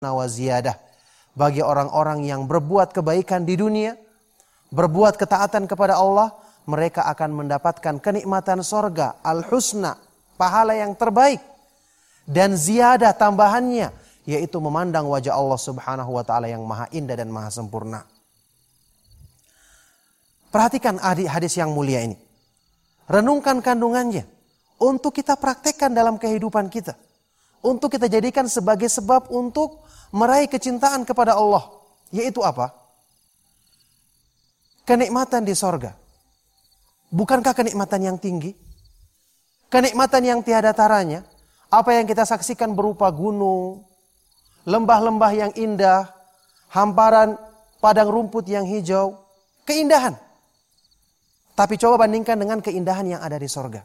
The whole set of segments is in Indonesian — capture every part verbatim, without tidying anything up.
wa ziyadah. Bagi orang-orang yang berbuat kebaikan di dunia, berbuat ketaatan kepada Allah, mereka akan mendapatkan kenikmatan sorga, al-husna, pahala yang terbaik. Dan ziyadah tambahannya, yaitu memandang wajah Allah subhanahu wa ta'ala yang maha indah dan maha sempurna. Perhatikan hadis yang mulia ini. Renungkan kandungannya. Untuk kita praktekkan dalam kehidupan kita. Untuk kita jadikan sebagai sebab untuk meraih kecintaan kepada Allah. Yaitu apa? Kenikmatan di sorga. Bukankah kenikmatan yang tinggi? Kenikmatan yang tiada taranya. Apa yang kita saksikan berupa gunung, lembah-lembah yang indah, hamparan padang rumput yang hijau. Keindahan. Tapi coba bandingkan dengan keindahan yang ada di sorga.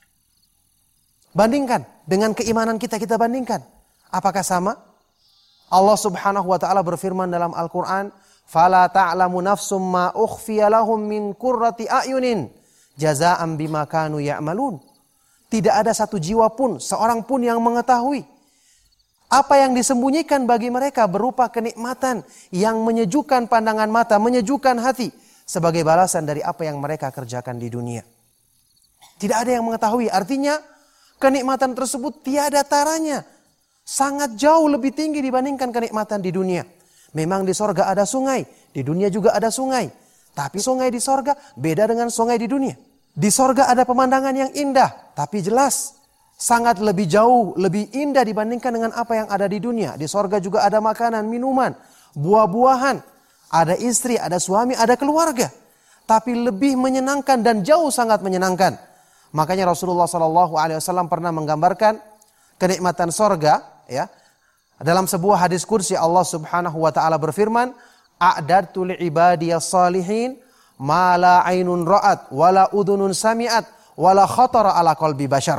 Bandingkan dengan keimanan kita, kita bandingkan. Apakah sama? Allah subhanahu wa ta'ala berfirman dalam Al-Quran, فَلَا تَعْلَمُ نَفْسٌ مَا أُخْفِيَ لَهُمْ مِنْ قُرَّةِ أَعْيُنٍ جَزَاءً بِمَا كَانُوا يَعْمَلُونَ. Tidak ada satu jiwa pun, seorang pun yang mengetahui apa yang disembunyikan bagi mereka berupa kenikmatan yang menyejukkan pandangan mata, menyejukkan hati, sebagai balasan dari apa yang mereka kerjakan di dunia. Tidak ada yang mengetahui, artinya kenikmatan tersebut tiada taranya. Sangat jauh lebih tinggi dibandingkan kenikmatan di dunia. Memang di sorga ada sungai, di dunia juga ada sungai. Tapi sungai di sorga beda dengan sungai di dunia. Di sorga ada pemandangan yang indah, tapi jelas sangat lebih jauh, lebih indah dibandingkan dengan apa yang ada di dunia. Di sorga juga ada makanan, minuman, buah-buahan, ada istri, ada suami, ada keluarga. Tapi lebih menyenangkan dan jauh sangat menyenangkan. Makanya Rasulullah shallallahu alaihi wasallam pernah menggambarkan kenikmatan sorga. Ya, dalam sebuah hadis kursi Allah subhanahu wa ta'ala berfirman, a'dadtu li'ibadiyas salihin ma la ainun ra'at wala udhunun sami'at wala khatara ala qalbi bashar.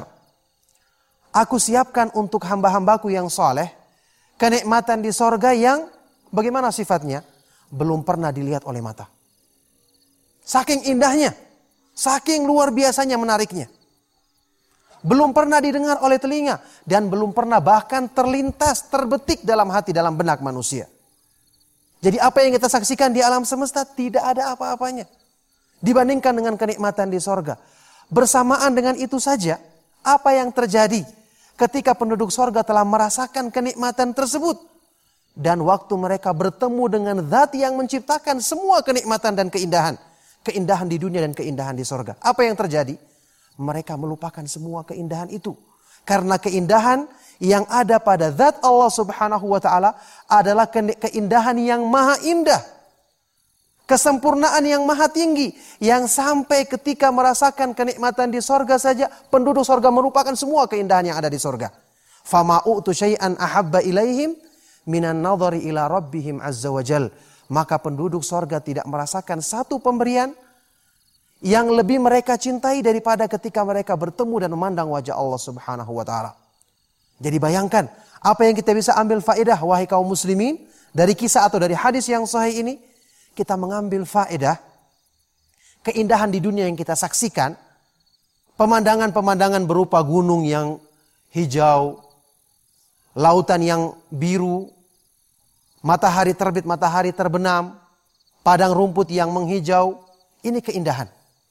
Aku siapkan untuk hamba-hambaku yang soleh kenikmatan di sorga yang bagaimana sifatnya? Belum pernah dilihat oleh mata. Saking indahnya, saking luar biasanya menariknya. Belum pernah didengar oleh telinga. Dan belum pernah bahkan terlintas, terbetik dalam hati, dalam benak manusia. Jadi apa yang kita saksikan di alam semesta tidak ada apa-apanya. Dibandingkan dengan kenikmatan di sorga. Bersamaan dengan itu saja, apa yang terjadi ketika penduduk sorga telah merasakan kenikmatan tersebut. Dan waktu mereka bertemu dengan zat yang menciptakan semua kenikmatan dan keindahan. Keindahan di dunia dan keindahan di sorga. Apa yang terjadi? Mereka melupakan semua keindahan itu. Karena keindahan yang ada pada zat Allah subhanahu wa ta'ala adalah keindahan yang maha indah. Kesempurnaan yang maha tinggi. Yang sampai ketika merasakan kenikmatan di sorga saja, penduduk sorga melupakan semua keindahan yang ada di sorga. فَمَا أُؤْتُ شَيْئًا أَحَبَّ إِلَيْهِمْ مِنَ النَّظَرِ إِلَى رَبِّهِمْ عَزَّ وَجَلَّ. Maka penduduk sorga tidak merasakan satu pemberian yang lebih mereka cintai daripada ketika mereka bertemu dan memandang wajah Allah subhanahu wa ta'ala. Jadi bayangkan, apa yang kita bisa ambil faedah, wahai kaum muslimin, dari kisah atau dari hadis yang sahih ini, kita mengambil faedah, keindahan di dunia yang kita saksikan, pemandangan-pemandangan berupa gunung yang hijau, lautan yang biru, matahari terbit, matahari terbenam, padang rumput yang menghijau, ini keindahan.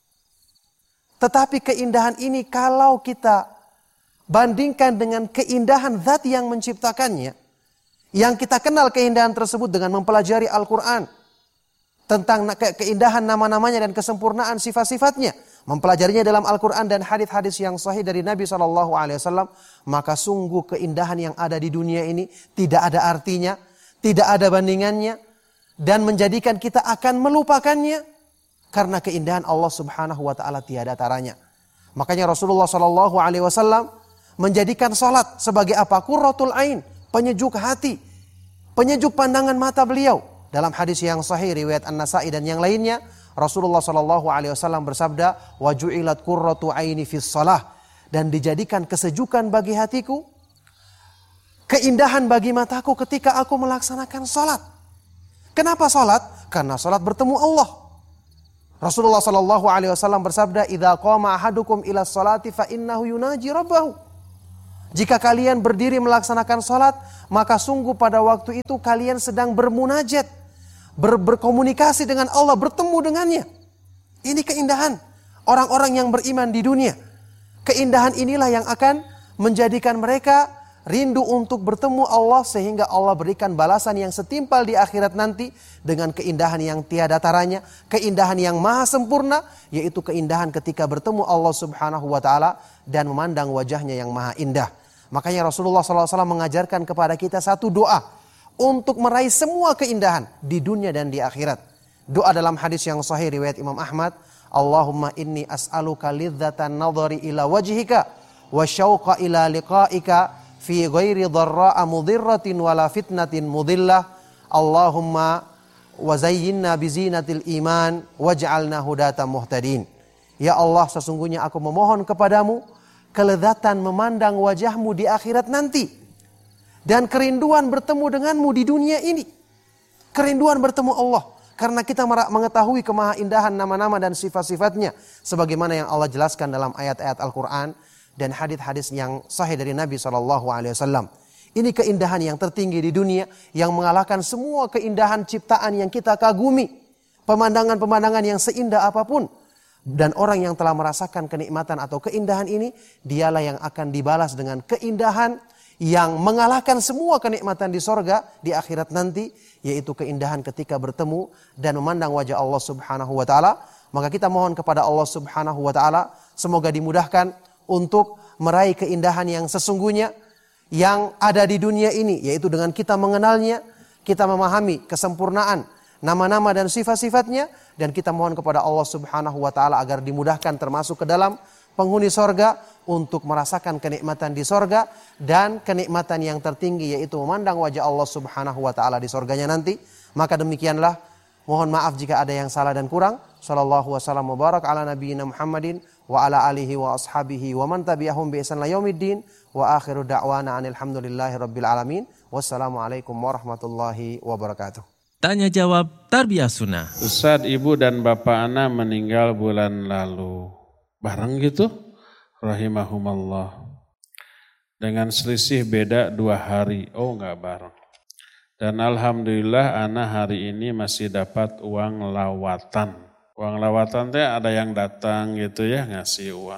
Tetapi keindahan ini kalau kita bandingkan dengan keindahan zat yang menciptakannya, yang kita kenal keindahan tersebut dengan mempelajari Al-Quran, tentang keindahan nama-namanya dan kesempurnaan sifat-sifatnya, mempelajarinya dalam Al-Quran dan hadis-hadis yang sahih dari Nabi shallallahu alaihi wasallam, maka sungguh keindahan yang ada di dunia ini tidak ada artinya, tidak ada bandingannya, dan menjadikan kita akan melupakannya. Karena keindahan Allah subhanahu wa ta'ala tiada taranya. Makanya Rasulullah shallallahu alaihi wasallam menjadikan salat sebagai apa? Qurratul ain, penyejuk hati, penyejuk pandangan mata beliau. Dalam hadis yang sahih riwayat An-Nasa'i dan yang lainnya, Rasulullah shallallahu alaihi wasallam bersabda, wa ju'ilat qurratu aini fis shalah, dan dijadikan kesejukan bagi hatiku, keindahan bagi mataku ketika aku melaksanakan salat. Kenapa salat? Karena salat bertemu Allah. Rasulullah sallallahu alaihi wasallam bersabda, "Idza qama ahadukum ila sholati fa innahu yunaji rabbahu." Jika kalian berdiri melaksanakan sholat, maka sungguh pada waktu itu kalian sedang bermunajat, ber berkomunikasi dengan Allah, bertemu dengannya. Ini keindahan orang-orang yang beriman di dunia. Keindahan inilah yang akan menjadikan mereka rindu untuk bertemu Allah, sehingga Allah berikan balasan yang setimpal di akhirat nanti dengan keindahan yang tiada taranya, keindahan yang maha sempurna, yaitu keindahan ketika bertemu Allah Subhanahu wa taala dan memandang wajahnya yang maha indah. Makanya Rasulullah shallallahu alaihi wasallam mengajarkan kepada kita satu doa untuk meraih semua keindahan di dunia dan di akhirat. Doa dalam hadis yang sahih riwayat Imam Ahmad, Allahumma inni as'aluka lidzatan nadhari ila wajhika wa syauqa ila liqa'ika fi ghairi dharra'a mudhirratin wala fitnatin mudillah. Allahumma wazayyinna bizinatil iman waj'alna hudatan muhtadin. Ya Allah, sesungguhnya aku memohon kepadamu kelezatan memandang wajahmu di akhirat nanti, dan kerinduan bertemu denganmu di dunia ini. Kerinduan bertemu Allah, karena kita mengetahui kemahaindahan nama-nama dan sifat-sifatnya, sebagaimana yang Allah jelaskan dalam ayat-ayat Al-Quran dan hadis-hadis yang sahih dari Nabi shallallahu alaihi wasallam. Ini keindahan yang tertinggi di dunia, yang mengalahkan semua keindahan ciptaan yang kita kagumi. Pemandangan-pemandangan yang seindah apapun. Dan orang yang telah merasakan kenikmatan atau keindahan ini, dialah yang akan dibalas dengan keindahan yang mengalahkan semua kenikmatan di sorga, di akhirat nanti, yaitu keindahan ketika bertemu dan memandang wajah Allah Subhanahu wa taala. Maka kita mohon kepada Allah Subhanahu wa taala, semoga dimudahkan untuk meraih keindahan yang sesungguhnya yang ada di dunia ini, yaitu dengan kita mengenalnya, kita memahami kesempurnaan nama-nama dan sifat-sifatnya, dan kita mohon kepada Allah Subhanahu wa taala agar dimudahkan termasuk ke dalam penghuni sorga untuk merasakan kenikmatan di sorga dan kenikmatan yang tertinggi, yaitu memandang wajah Allah Subhanahu wa taala di sorganya nanti. Maka demikianlah, mohon maaf jika ada yang salah dan kurang. Sallallahu wasallam wa barak ala nabiyyina Muhammadin wa ala alihi wa ashabihi wa man tabi'ahum bi ihsan ila yaumiddin wa akhiru da'wana alhamdulillahi rabbil alamin. Wassalamualaikum warahmatullahi wabarakatuh. Tanya jawab Tarbiyah Sunnah. Ustaz, ibu dan bapak ana meninggal bulan lalu. Bareng gitu? Rahimahumallah. Dengan selisih beda dua hari. Oh, enggak bareng. Dan alhamdulillah ana hari ini masih dapat uang lawatan. Uang lawatan teh ada yang datang gitu ya, ngasih uang.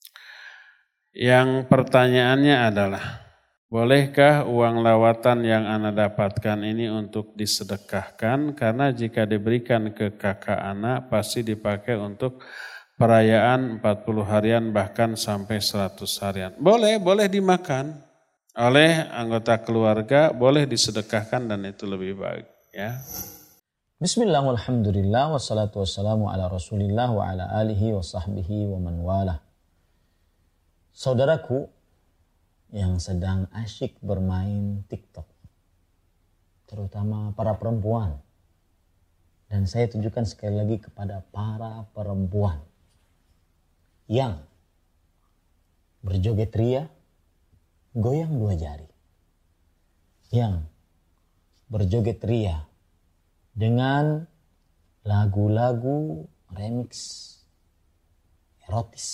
Yang pertanyaannya adalah, bolehkah uang lawatan yang ana dapatkan ini untuk disedekahkan? Karena jika diberikan ke kakak ana pasti dipakai untuk perayaan empat puluh harian bahkan sampai seratus harian. Boleh, boleh dimakan oleh anggota keluarga, boleh disedekahkan dan itu lebih baik ya. Bismillah walhamdulillah wassalatu wassalamu ala rasulillah wa ala alihi wa sahbihi wa man wala. Saudaraku yang sedang asyik bermain TikTok, terutama para perempuan, dan saya tunjukkan sekali lagi kepada para perempuan yang berjoget ria, goyang dua jari, yang berjoget ria dengan lagu-lagu remix erotis,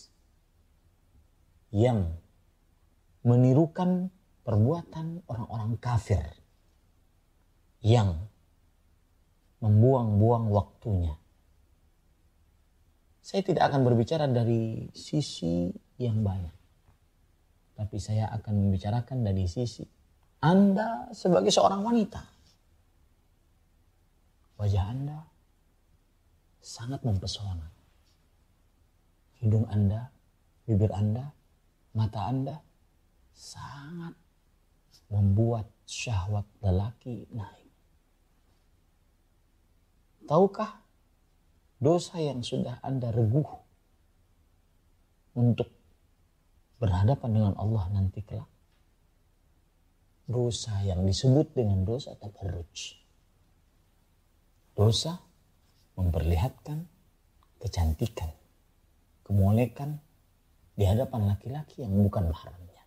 yang menirukan perbuatan orang-orang kafir yang membuang-buang waktunya. Saya tidak akan berbicara dari sisi yang banyak, tapi saya akan membicarakan dari sisi Anda sebagai seorang wanita. Wajah Anda sangat mempesona. Hidung Anda, bibir Anda, mata Anda sangat membuat syahwat lelaki naik. Tahukah dosa yang sudah Anda reguh untuk berhadapan dengan Allah nanti kelak? Dosa yang disebut dengan dosa tabarruj. Dosa memperlihatkan kecantikan, kemolekan di hadapan laki-laki yang bukan mahramnya.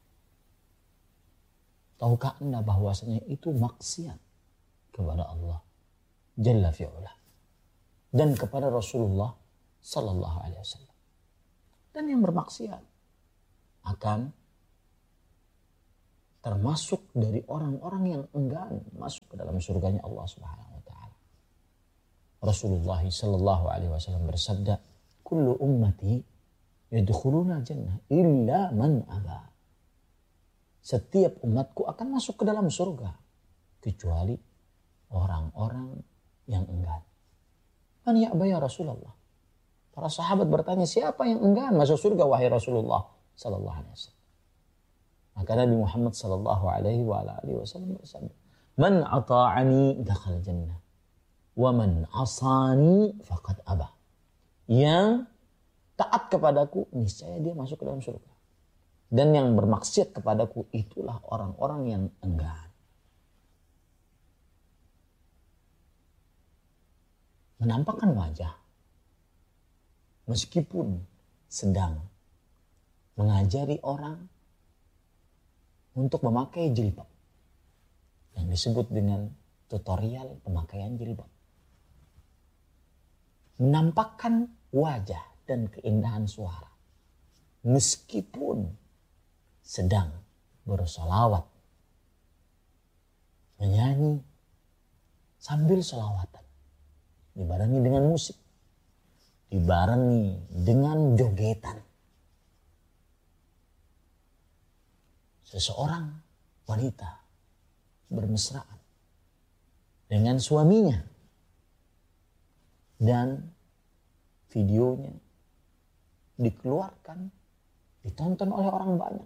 Tahukah Anda bahwasanya itu maksiat kepada Allah Jalla fi'ula dan kepada Rasulullah Sallallahu Alaihi Wasallam. Dan yang bermaksiat akan termasuk dari orang-orang yang enggan masuk ke dalam surganya Allah Subhanahu wa taala. Rasulullah sallallahu alaihi wasallam bersabda, "Kullu ummati yadkhuluna jannah illa man aba." Setiap umatku akan masuk ke dalam surga kecuali orang-orang yang enggan. Man ya'ba ya Rasulullah? Para sahabat bertanya, siapa yang enggan masuk surga wahai Rasulullah sallallahu alaihi wasallam? Maka Nabi Muhammad sallallahu alaihi wa alihi wasallam bersabda, "Man ata'ani dakhala jannah wa man asani faqad aba." Yang taat kepadaku niscaya dia masuk ke dalam surga. Dan yang bermaksiat kepadaku itulah orang-orang yang enggan. Menampakkan wajah meskipun sedang mengajari orang untuk memakai jilbab yang disebut dengan tutorial pemakaian jilbab. Menampakkan wajah dan keindahan suara meskipun sedang bersolawat, menyanyi sambil solawatan, dibarengi dengan musik, dibarengi dengan jogetan. Seseorang wanita bermesraan dengan suaminya dan videonya dikeluarkan, ditonton oleh orang banyak,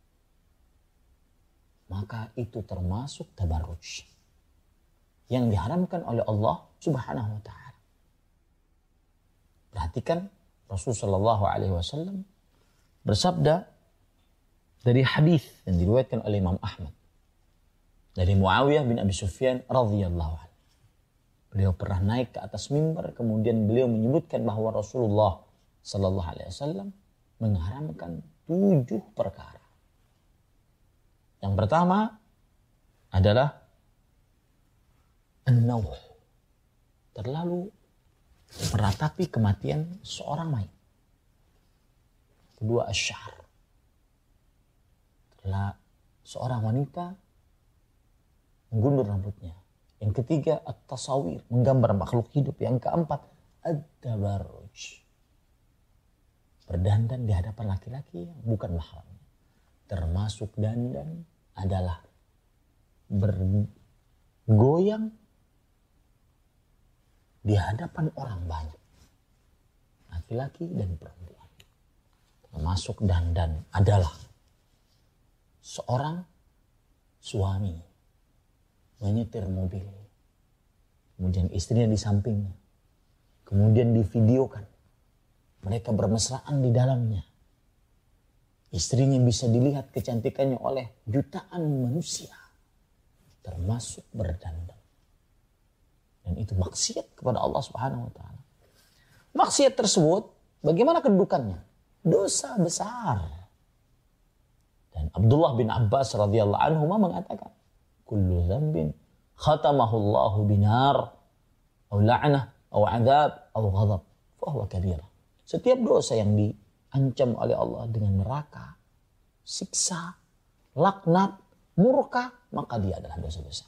maka itu termasuk tabarruj yang diharamkan oleh Allah Subhanahu wa taala. Perhatikan Rasulullah sallallahu alaihi wasallam bersabda dari hadis yang diriwayatkan oleh Imam Ahmad dari Muawiyah bin Abi Sufyan radhiyallahu anhu. Beliau pernah naik ke atas mimbar, kemudian beliau menyebutkan bahwa Rasulullah sallallahu alaihi wasallam mengharamkan tujuh perkara. Yang pertama adalah an-nauh, terlalu meratapi kematian seorang mayit. Kedua, asy-sya'r, adalah seorang wanita menggundur rambutnya. Yang ketiga, at-tasawir, menggambar makhluk hidup. Yang keempat, ad-tabarruj, berdandan di hadapan laki-laki yang bukan mahramnya. Termasuk dandan adalah bergoyang di hadapan orang banyak, laki-laki dan perempuan. Termasuk dandan adalah seorang suami menyetir mobil, kemudian istrinya di sampingnya, kemudian divideokan, mereka bermesraan di dalamnya. Istrinya bisa dilihat kecantikannya oleh jutaan manusia, termasuk berdandan. Dan itu maksiat kepada Allah Subhanahu wa taala. Maksiat tersebut bagaimana kedudukannya? Dosa besar. Dan Abdullah bin Abbas radhiyallahu anhu mengatakan, kullu dzambin khatamahu Allahu binar aw la'nah aw 'adzab aw ghadab fa huwa kabira. Setiap dosa yang diancam oleh Allah dengan neraka, siksa, laknat, murka, maka dia adalah dosa besar.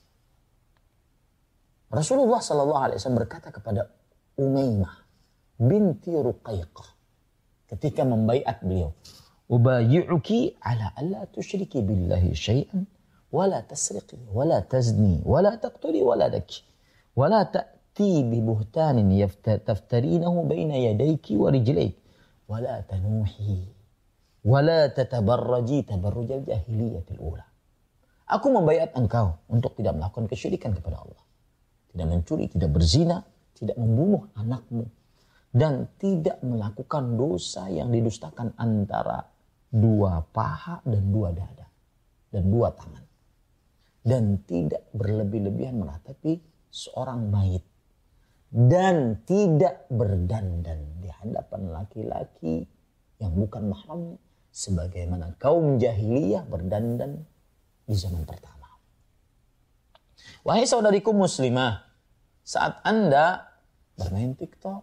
Rasulullah sallallahu alaihi wasallam berkata kepada Umaymah binti Ruqaiqah ketika membaiat beliau, "Ubayyi'uki ala alla tusyriki billahi syai'an wa la tasriqi wa la tazni wa la taqtuli waladaki wa la ta'ti bi buhtanin taftarinahu baina yadayki wa rijlayki wa la tanuhi wa la tatabarraji tabarrujal jahiliyatil ula." Aku membaiat engkau untuk tidak melakukan kesyirikan kepada Allah, tidak mencuri, tidak berzina, tidak membunuh anakmu, dan tidak melakukan dosa yang didustakan antara dua paha dan dua dada dan dua tangan, dan tidak berlebih-lebihan meratapi seorang mayit, dan tidak berdandan di hadapan laki-laki yang bukan mahramnya sebagaimana kaum jahiliyah berdandan di zaman pertama. Wahai saudariku muslimah, saat Anda bermain TikTok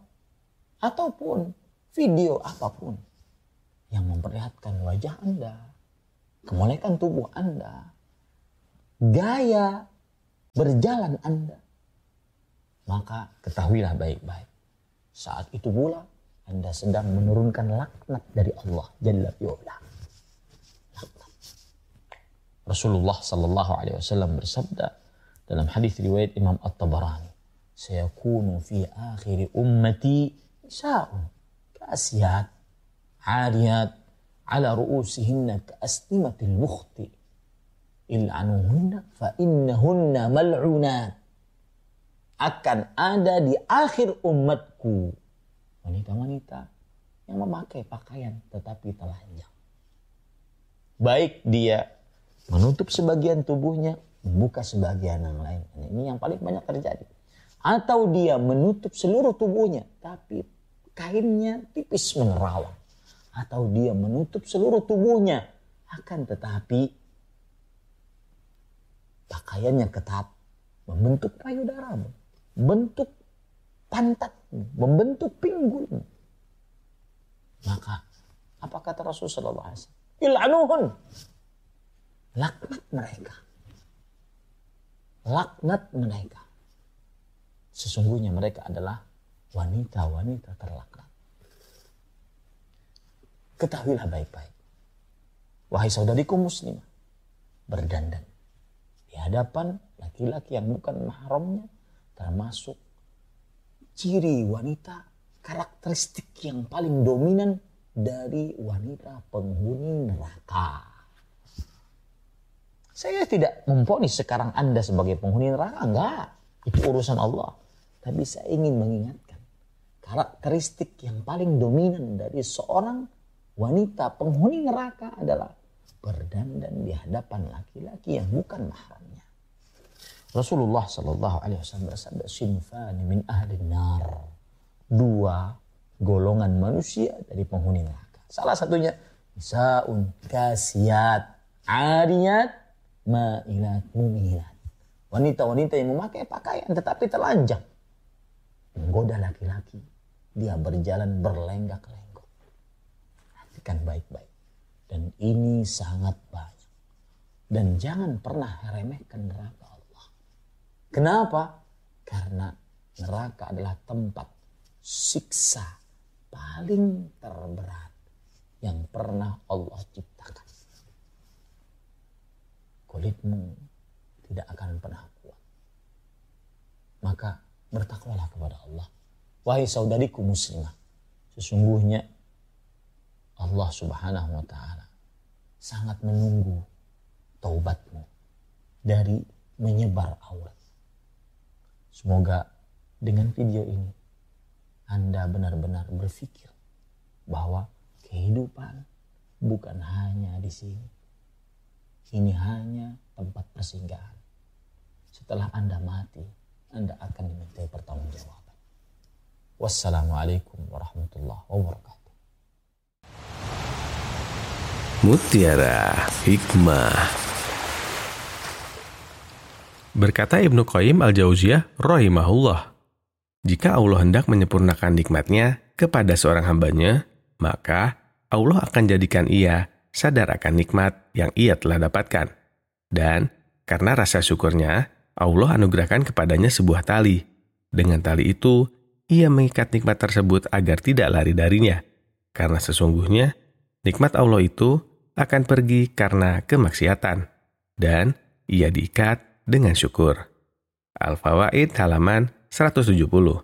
ataupun video apapun yang memperlihatkan wajah Anda kemolekan tubuh Anda, gaya berjalan Anda, maka ketahuilah baik-baik. Saat itu pula Anda sedang menurunkan laknat dari Allah Jalla fi'ula. Laknat. Rasulullah sallallahu alaihi wasallam bersabda dalam hadis riwayat Imam At-Tabarani, "Sayakunu fi akhir ummati nisa'un kasiyat 'ariyat 'ala ru'usihinna ka'asnimatil bukhti il'anuhunna fa innahunna mal'unat." Akan ada di akhir umatku wanita-wanita yang memakai pakaian tetapi telanjang. Baik dia menutup sebagian tubuhnya, membuka sebagian yang lain. Ini yang paling banyak terjadi. Atau dia menutup seluruh tubuhnya, tapi kainnya tipis menerawang. Atau dia menutup seluruh tubuhnya, akan tetapi pakaiannya ketat, membentuk payudara, bentuk pantat, membentuk pinggul. Maka apa kata Rasulullah sallallahu alaihi wasallam? Il'anuhun. Laknat mereka. Laknat mereka. Sesungguhnya mereka adalah wanita-wanita terlaknat. Ketahuilah baik-baik. Wahai saudariku muslimah, berdandan di hadapan laki-laki yang bukan mahramnya termasuk ciri wanita, karakteristik yang paling dominan dari wanita penghuni neraka. Saya tidak memvonis sekarang Anda sebagai penghuni neraka, enggak. Itu urusan Allah. Tapi saya ingin mengingatkan, karakteristik yang paling dominan dari seorang wanita penghuni neraka adalah berdandan di hadapan laki-laki yang bukan mahramnya. Rasulullah sallallahu alaihi wasallam bersabda, "Sinfani min ahli nar." Dua golongan manusia dari penghuni neraka. Salah satunya nisaun kasiyat, ariyat, ma'ilat, mumilat. Wanita-wanita yang memakai pakaian tetapi telanjang. Menggoda laki-laki. Dia berjalan berlenggak-lenggok. Perhatikan baik-baik. Dan ini sangat banyak. Dan jangan pernah remehkan neraka Allah. Kenapa? Karena neraka adalah tempat siksa paling terberat yang pernah Allah ciptakan. Kulitmu tidak akan pernah kuat. Maka bertakwalah kepada Allah. Wahai saudariku muslimah, sesungguhnya Allah subhanahu wa ta'ala sangat menunggu taubatmu dari menyebar aurat. Semoga dengan video ini Anda benar-benar berpikir bahwa kehidupan bukan hanya di sini. Ini hanya tempat persinggahan. Setelah Anda mati, Anda akan dimintai pertanggungjawaban. Wassalamualaikum warahmatullahi wabarakatuh. Mutiara Hikmah. Berkata Ibnu Qayyim al-Jauziyah rahimahullah, jika Allah hendak menyempurnakan nikmatnya kepada seorang hambanya, maka Allah akan jadikan ia sadar akan nikmat yang ia telah dapatkan. Dan karena rasa syukurnya, Allah anugerahkan kepadanya sebuah tali. Dengan tali itu, ia mengikat nikmat tersebut agar tidak lari darinya. Karena sesungguhnya, nikmat Allah itu akan pergi karena kemaksiatan. Dan ia diikat dengan syukur. Al-Fawaid halaman seratus tujuh puluh.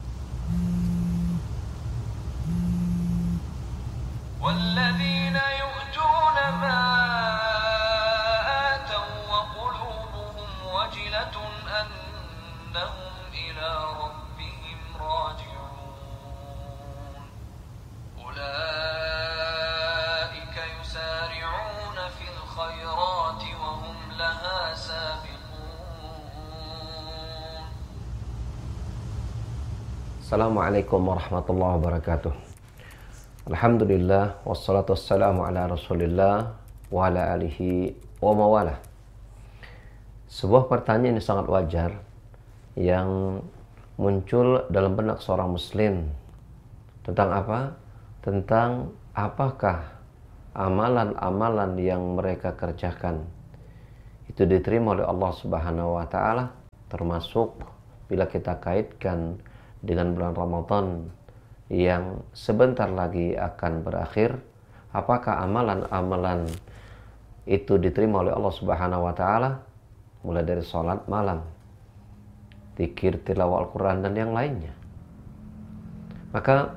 Assalamualaikum warahmatullahi wabarakatuh. Alhamdulillah wassalatu wassalamu ala Rasulillah wa ala alihi wa mawalah. Sebuah pertanyaan yang sangat wajar yang muncul dalam benak seorang muslim tentang apa? Tentang apakah amalan-amalan yang mereka kerjakan itu diterima oleh Allah Subhanahu wa taala, termasuk bila kita kaitkan dengan bulan Ramadan yang sebentar lagi akan berakhir, apakah amalan-amalan itu diterima oleh Allah Subhanahu wa taala? Mulai dari salat malam, zikir, tilawah Al-Qur'an dan yang lainnya. Maka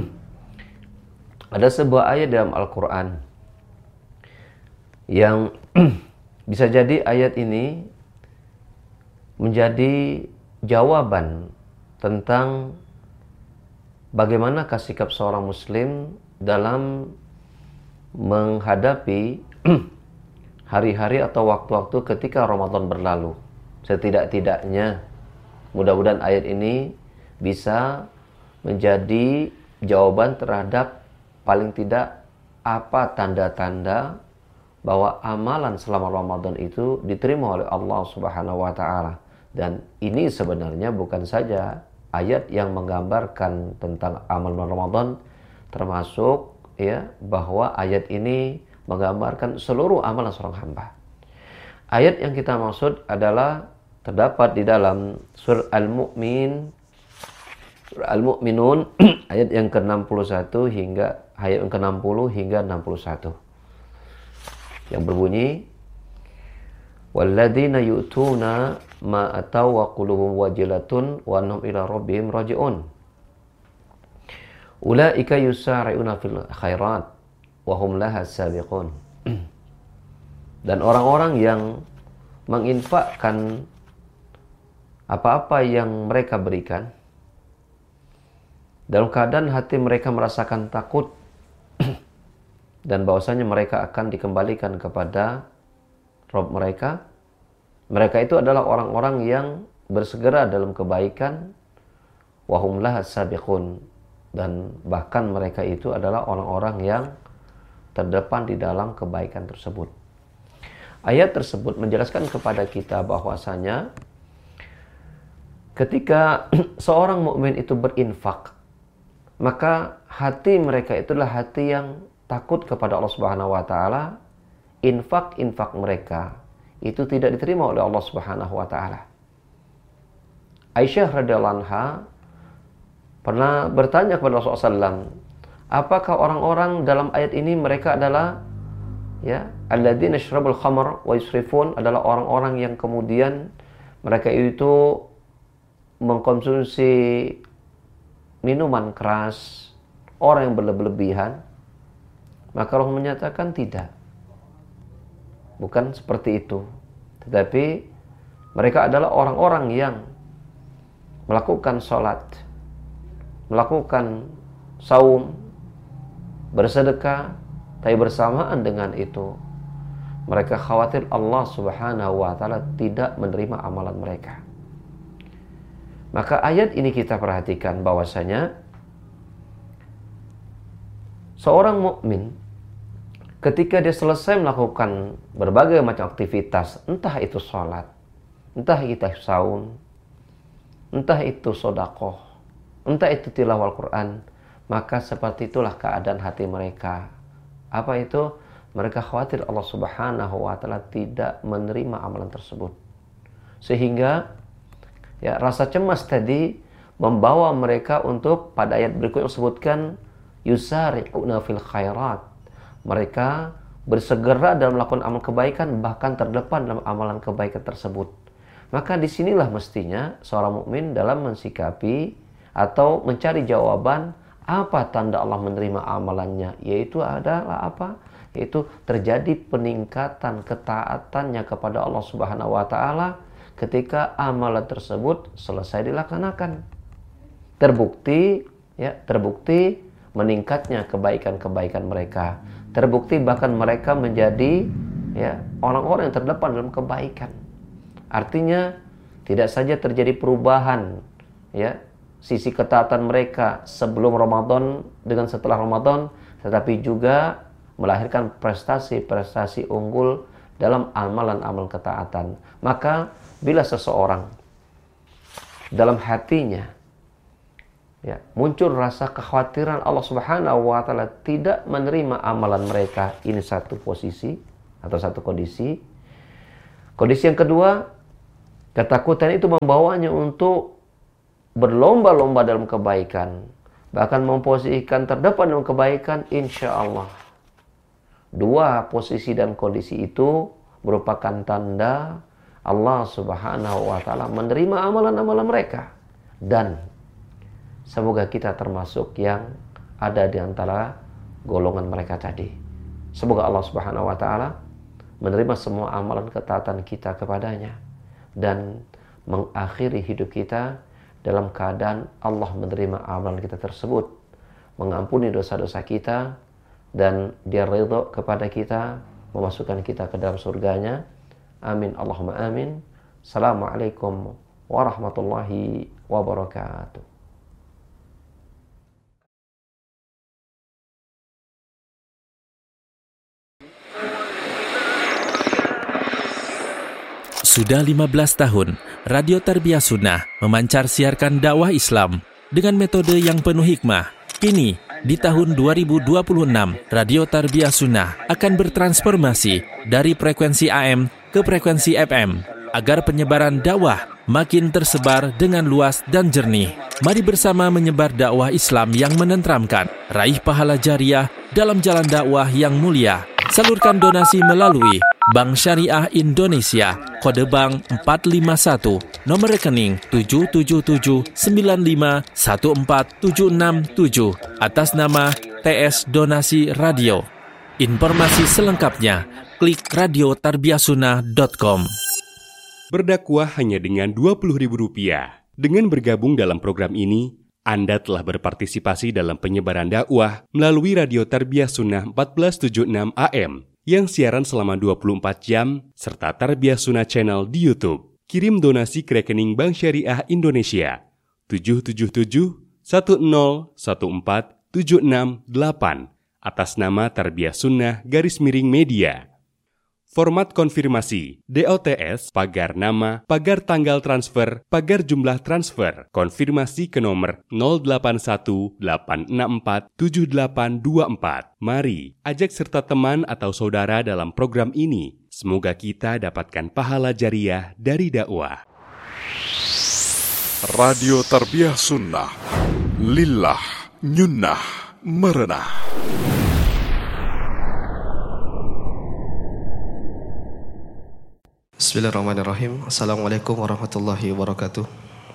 ada sebuah ayat dalam Al-Qur'an yang bisa jadi ayat ini menjadi jawaban tentang bagaimanakah sikap seorang muslim dalam menghadapi hari-hari atau waktu-waktu ketika Ramadan berlalu. Setidak-tidaknya mudah-mudahan ayat ini bisa menjadi jawaban terhadap paling tidak apa tanda-tanda bahwa amalan selama Ramadan itu diterima oleh Allah Subhanahu wa taala. Dan ini sebenarnya bukan saja ayat yang menggambarkan tentang amalan Ramadan, termasuk ya bahwa ayat ini menggambarkan seluruh amalan seorang hamba. Ayat yang kita maksud adalah terdapat di dalam surah Al-Mu'min, surah Al-Mu'minun ayat yang ke enam puluh satu hingga ayat yang ke enam puluh hingga enam puluh satu. Yang berbunyi, walladzina yu'tuna ma ataw wa qulubuhum wajilatun wa annahum ila rabbihim raji'un. Ulaika yusari'una fil khairat wa hum laha sabiqun. Dan orang-orang yang menginfakkan apa-apa yang mereka berikan dalam keadaan hati mereka merasakan takut dan bahwasanya mereka akan dikembalikan kepada Rabb mereka. Mereka itu adalah orang-orang yang bersegera dalam kebaikan, wahum laha sabiqun, dan bahkan mereka itu adalah orang-orang yang terdepan di dalam kebaikan tersebut. Ayat tersebut menjelaskan kepada kita bahwasanya ketika seorang mukmin itu berinfak, maka hati mereka itulah hati yang takut kepada Allah Subhanahu wa taala. Infak-infak mereka itu tidak diterima oleh Allah Subhanahu wa taala. Aisyah radhiyallahu anha pernah bertanya kepada Rasulullah sallallahu alaihi wasallam, apakah orang-orang dalam ayat ini mereka adalah ya alladzina yashrabul khamr wa yusrifun, adalah orang-orang yang kemudian mereka itu mengkonsumsi minuman keras, orang yang berlebihan? Maka Allah menyatakan tidak. Bukan seperti itu. Tetapi mereka adalah orang-orang yang melakukan sholat, melakukan saum, bersedekah, tapi bersamaan dengan itu mereka khawatir Allah Subhanahu wa taala tidak menerima amalan mereka. Maka ayat ini kita perhatikan bahwasanya seorang mukmin ketika dia selesai melakukan berbagai macam aktivitas, entah itu sholat, entah itu saum, entah itu sodakoh, entah itu tilawah Al-Quran, maka seperti itulah keadaan hati mereka. Apa itu? Mereka khawatir Allah Subhanahu wa taala tidak menerima amalan tersebut. Sehingga ya rasa cemas tadi membawa mereka untuk pada ayat berikutnya disebutkan yusari'una fil khairat. Mereka bersegera dalam melakukan amal kebaikan, bahkan terdepan dalam amalan kebaikan tersebut. Maka disinilah mestinya seorang mukmin dalam mensikapi atau mencari jawaban apa tanda Allah menerima amalannya, yaitu adalah apa? Yaitu terjadi peningkatan ketaatannya kepada Allah Subhanahu wa taala ketika amalan tersebut selesai dilaksanakan. Terbukti ya, terbukti meningkatnya kebaikan-kebaikan mereka. Terbukti bahkan mereka menjadi ya orang-orang yang terdepan dalam kebaikan. Artinya tidak saja terjadi perubahan ya sisi ketaatan mereka sebelum Ramadan dengan setelah Ramadan, tetapi juga melahirkan prestasi-prestasi unggul dalam amalan-amalan ketaatan. Maka bila seseorang dalam hatinya ya, muncul rasa kekhawatiran Allah Subhanahu wa taala tidak menerima amalan mereka. Ini satu posisi atau satu kondisi. Kondisi yang kedua, ketakutan itu membawanya untuk berlomba-lomba dalam kebaikan, bahkan memposisikan terdepan dalam kebaikan, insya Allah. Dua posisi dan kondisi itu merupakan tanda Allah Subhanahu wa taala menerima amalan-amalan mereka. Dan semoga kita termasuk yang ada di antara golongan mereka tadi. Semoga Allah Subhanahu wa taala menerima semua amalan ketaatan kita kepadanya dan mengakhiri hidup kita dalam keadaan Allah menerima amalan kita tersebut, mengampuni dosa-dosa kita, dan Dia ridha kepada kita, memasukkan kita ke dalam surganya. Amin Allahumma amin. Assalamualaikum warahmatullahi wabarakatuh. Sudah lima belas tahun, Radio Tarbiyah Sunnah memancar siarkan dakwah Islam dengan metode yang penuh hikmah. Kini, di tahun dua ribu dua puluh enam, Radio Tarbiyah Sunnah akan bertransformasi dari frekuensi A M ke frekuensi F M agar penyebaran dakwah makin tersebar dengan luas dan jernih. Mari bersama menyebar dakwah Islam yang menenteramkan, raih pahala jariah dalam jalan dakwah yang mulia. Salurkan donasi melalui Bank Syariah Indonesia, kode bank empat lima satu, nomor rekening tujuh tujuh tujuh sembilan lima satu empat tujuh enam tujuh, atas nama T S Donasi Radio. Informasi selengkapnya, klik radio tarbiyah sunnah dot com. Berdakwah hanya dengan dua puluh ribu rupiah. Dengan bergabung dalam program ini, Anda telah berpartisipasi dalam penyebaran dakwah melalui Radio Tarbiyah Sunnah empat belas tujuh puluh enam A M yang siaran selama dua puluh empat jam, serta Tarbiyah Sunnah Channel di YouTube. Kirim donasi ke rekening Bank Syariah Indonesia tujuh tujuh tujuh satu nol satu empat tujuh enam delapan atas nama Tarbiyah Sunnah garis miring media. Format konfirmasi, D O T S, pagar nama, pagar tanggal transfer, pagar jumlah transfer, konfirmasi ke nomor nol delapan satu delapan enam empat tujuh delapan dua empat. Mari, ajak serta teman atau saudara dalam program ini. Semoga kita dapatkan pahala jariah dari dakwah. Radio Tarbiyah Sunnah, lillah, nyunnah, merenah. Bismillahirrahmanirrahim. Assalamualaikum warahmatullahi wabarakatuh.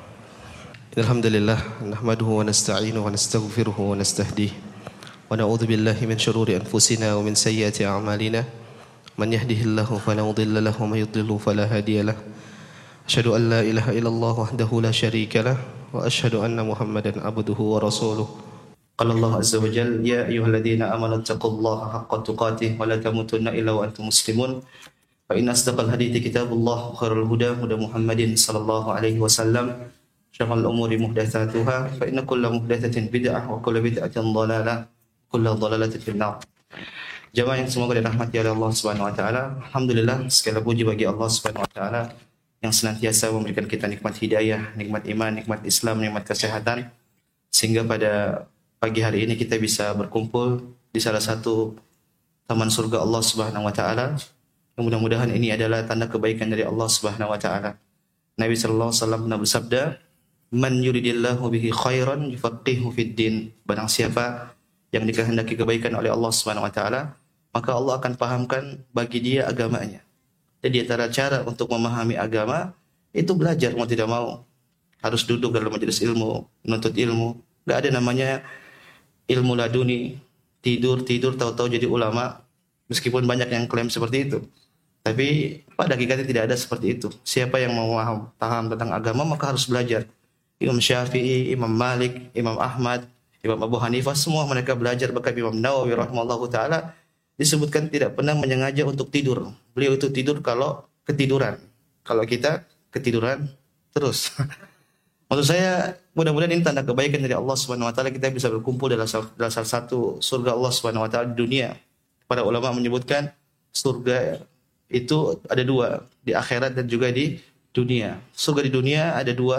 Alhamdulillah, nahmaduhu wa nasta'inuhu wa nastaghfiruhu wa nastahdihi wa na'udzu billahi min syururi anfusina wa min sayyiati a'malina. Man yahdihillahu fala mudilla lahu wa may yudlil fala hadiya lahu. Asyhadu an la ilaha illallah wahdahu la syarika lahu wa asyhadu anna Muhammadan abduhu wa rasuluh. Qala Allah azza wa jalla, ya ayyuhalladzina amanu taqullaha haqqa tuqatih wa la tamutunna illa wa antum muslimun. Fa inna asdaqal hadithi kitabullah wa khairul huda huda Muhammadin sallallahu alaihi wasallam. Syarrul umuri muhdatsatuha fa inna kulla muhdatsatin bid'ah wa kullu bid'atin dhalalah, kullu dhalalatin finnar. Jamaah yang semoga dirahmati oleh Allah Subhanahu wa taala. Alhamdulillah, segala puji bagi Allah Subhanahu wa taala yang senantiasa memberikan kita nikmat hidayah, nikmat iman, nikmat Islam, nikmat kesehatan, sehingga pada pagi hari ini kita bisa berkumpul di salah satu taman surga Allah Subhanahu wa taala. Mudah-mudahan ini adalah tanda kebaikan dari Allah Subhanahu wa taala. Nabi sallallahu alaihi wasallam pernah bersabda, "Man yuridillahu bihi khairan yufaqihuhu fid din." Barang siapa yang dikehendaki kebaikan oleh Allah Subhanahu wa taala, maka Allah akan pahamkan bagi dia agamanya. Jadi antara cara untuk memahami agama itu belajar mau tidak mau. Harus duduk dalam majelis ilmu, menuntut ilmu. Enggak ada namanya ilmu laduni, tidur-tidur tahu-tahu jadi ulama. Meskipun banyak yang klaim seperti itu. Tapi pada hakikatnya tidak ada seperti itu. Siapa yang mau paham tentang agama maka harus belajar. Imam Syafi'i, Imam Malik, Imam Ahmad, Imam Abu Hanifah, semua mereka belajar. Bahkan Imam Nawawi rahimahullahu ta'ala disebutkan tidak pernah menyengaja untuk tidur. Beliau itu tidur kalau ketiduran. Kalau kita ketiduran terus. Maksud saya, mudah-mudahan ini tanda kebaikan dari Allah Subhanahu wa taala, kita bisa berkumpul dalam salah satu surga Allah Subhanahu wa taala di dunia. Para ulama menyebutkan surga itu ada dua, di akhirat dan juga di dunia. Surga di dunia ada dua,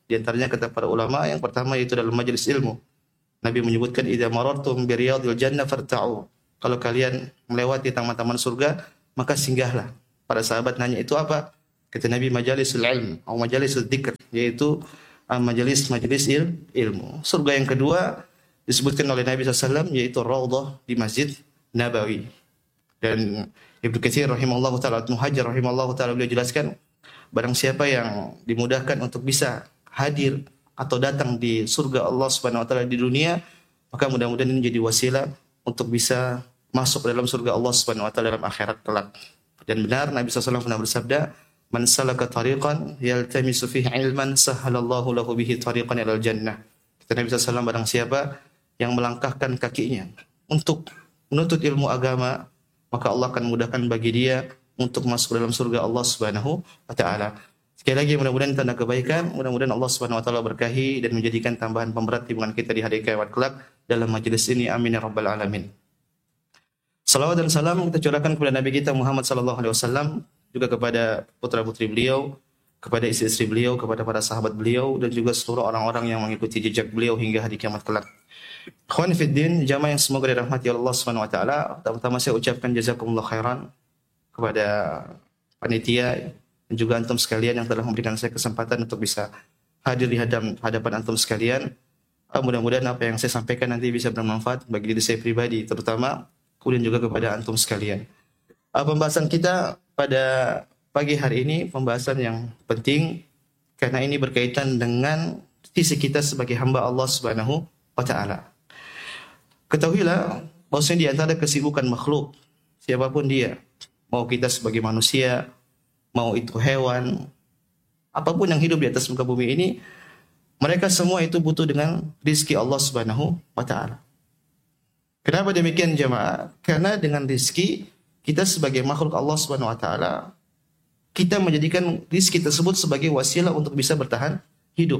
Di antaranya kata para ulama yang pertama yaitu dalam majelis ilmu. Nabi menyebutkan idza marartum bi riyadil jannah farta'u. Kalau kalian melewati taman-taman surga, maka singgahlah. Para sahabat nanya itu apa? Kata Nabi majalisul ilm atau majalisul dzikr, yaitu uh, majelis-majelis il, ilmu. Surga yang kedua disebutkan oleh Nabi sallallahu alaihi wasallam yaitu raudhah di Masjid Nabawi. Dan Ibnu Katsir rahimahullahu taala, Ibnu Hajar rahimahullahu taala beliau jelaskan barang siapa yang dimudahkan untuk bisa hadir atau datang di surga Allah Subhanahu wa taala di dunia, maka mudah-mudahan ini menjadi wasilah untuk bisa masuk ke dalam surga Allah Subhanahu wa taala dalam akhirat kelak. Dan benar Nabi sallallahu alaihi wasallam pernah bersabda, "Man salaka tariqan yaltamisu fihi ilman sahhalallahu lahu bihi tariqan ilal jannah." Kata Nabi sallallahu alaihi wasallam, barang siapa yang melangkahkan kakinya untuk menuntut ilmu agama, maka Allah akan mudahkan bagi dia untuk masuk dalam surga Allah Subhanahu wa taala. Sekali lagi mudah-mudahan tanda kebaikan, mudah-mudahan Allah Subhanahu wa taala berkahi dan menjadikan tambahan pemberat timbangan kita di hari kiamat kelak dalam majelis ini. Amin ya rabbal alamin. Salawat dan salam kita curahkan kepada Nabi kita Muhammad sallallahu alaihi wasallam, juga kepada putra-putri beliau, kepada istri-istri beliau, kepada para sahabat beliau dan juga seluruh orang-orang yang mengikuti jejak beliau hingga hari kiamat kelak. Ikhwan fiddin, jamaah yang semoga dirahmati Allah Subhanahu wa taala, pertama saya ucapkan jazakumullah khairan kepada panitia dan juga antum sekalian yang telah memberikan saya kesempatan untuk bisa hadir di hadapan antum sekalian. Mudah-mudahan apa yang saya sampaikan nanti bisa bermanfaat bagi diri saya pribadi terutama, kemudian juga kepada antum sekalian. Pembahasan kita pada pagi hari ini pembahasan yang penting karena ini berkaitan dengan sisi kita sebagai hamba Allah Subhanahu wa taala. Ketahuilah bahwasanya di antara kesibukan makhluk siapapun dia, mau kita sebagai manusia, mau itu hewan, apapun yang hidup di atas muka bumi ini, mereka semua itu butuh dengan rizki Allah Subhanahu wa taala. Kenapa demikian jemaah? Karena dengan rizki kita sebagai makhluk Allah Subhanahu wa taala, kita menjadikan rizki tersebut sebagai wasilah untuk bisa bertahan hidup.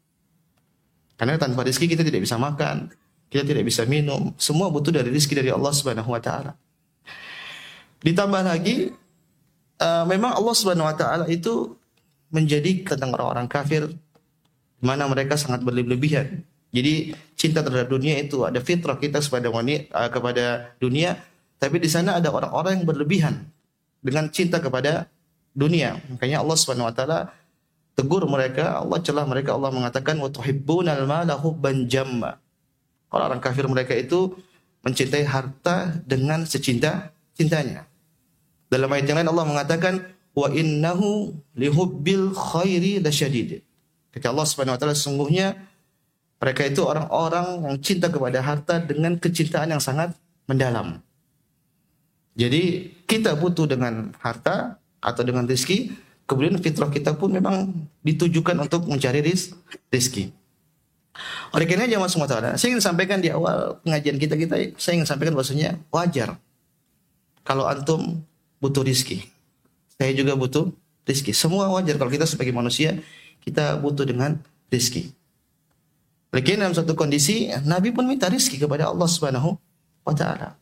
Karena tanpa rizki kita tidak bisa makan, kita tidak bisa minum, semua butuh dari rizki dari Allah Subhanahu wa taala. Ditambah lagi uh, memang Allah Subhanahu wa taala itu menjadi tentang orang-orang kafir di mana mereka sangat berlebihan. Jadi cinta terhadap dunia itu ada fitrah kita kepada wanita uh, kepada dunia, tapi di sana ada orang-orang yang berlebihan dengan cinta kepada dunia. Makanya Allah Subhanahu wa taala tegur mereka, Allah celah mereka, Allah mengatakan wa tuhibbunal mala hubban jamma. Orang-orang kafir mereka itu mencintai harta dengan secinta cintanya. Dalam ayat yang lain Allah mengatakan wa innahu lihubbil khairi lasyadid. Kata Allah Subhanahu wa taala sungguhnya mereka itu orang-orang yang cinta kepada harta dengan kecintaan yang sangat mendalam. Jadi kita butuh dengan harta atau dengan rezeki, kemudian fitrah kita pun memang ditujukan untuk mencari rezeki. Oleh karena jemaah semua taala, saya ingin sampaikan di awal pengajian kita kita saya ingin sampaikan bahwasanya wajar kalau antum butuh rezeki. Saya juga butuh rezeki. Semua wajar kalau kita sebagai manusia kita butuh dengan rezeki. Oleh karena dalam satu kondisi Nabi pun minta rezeki kepada Allah Subhanahu wa taala.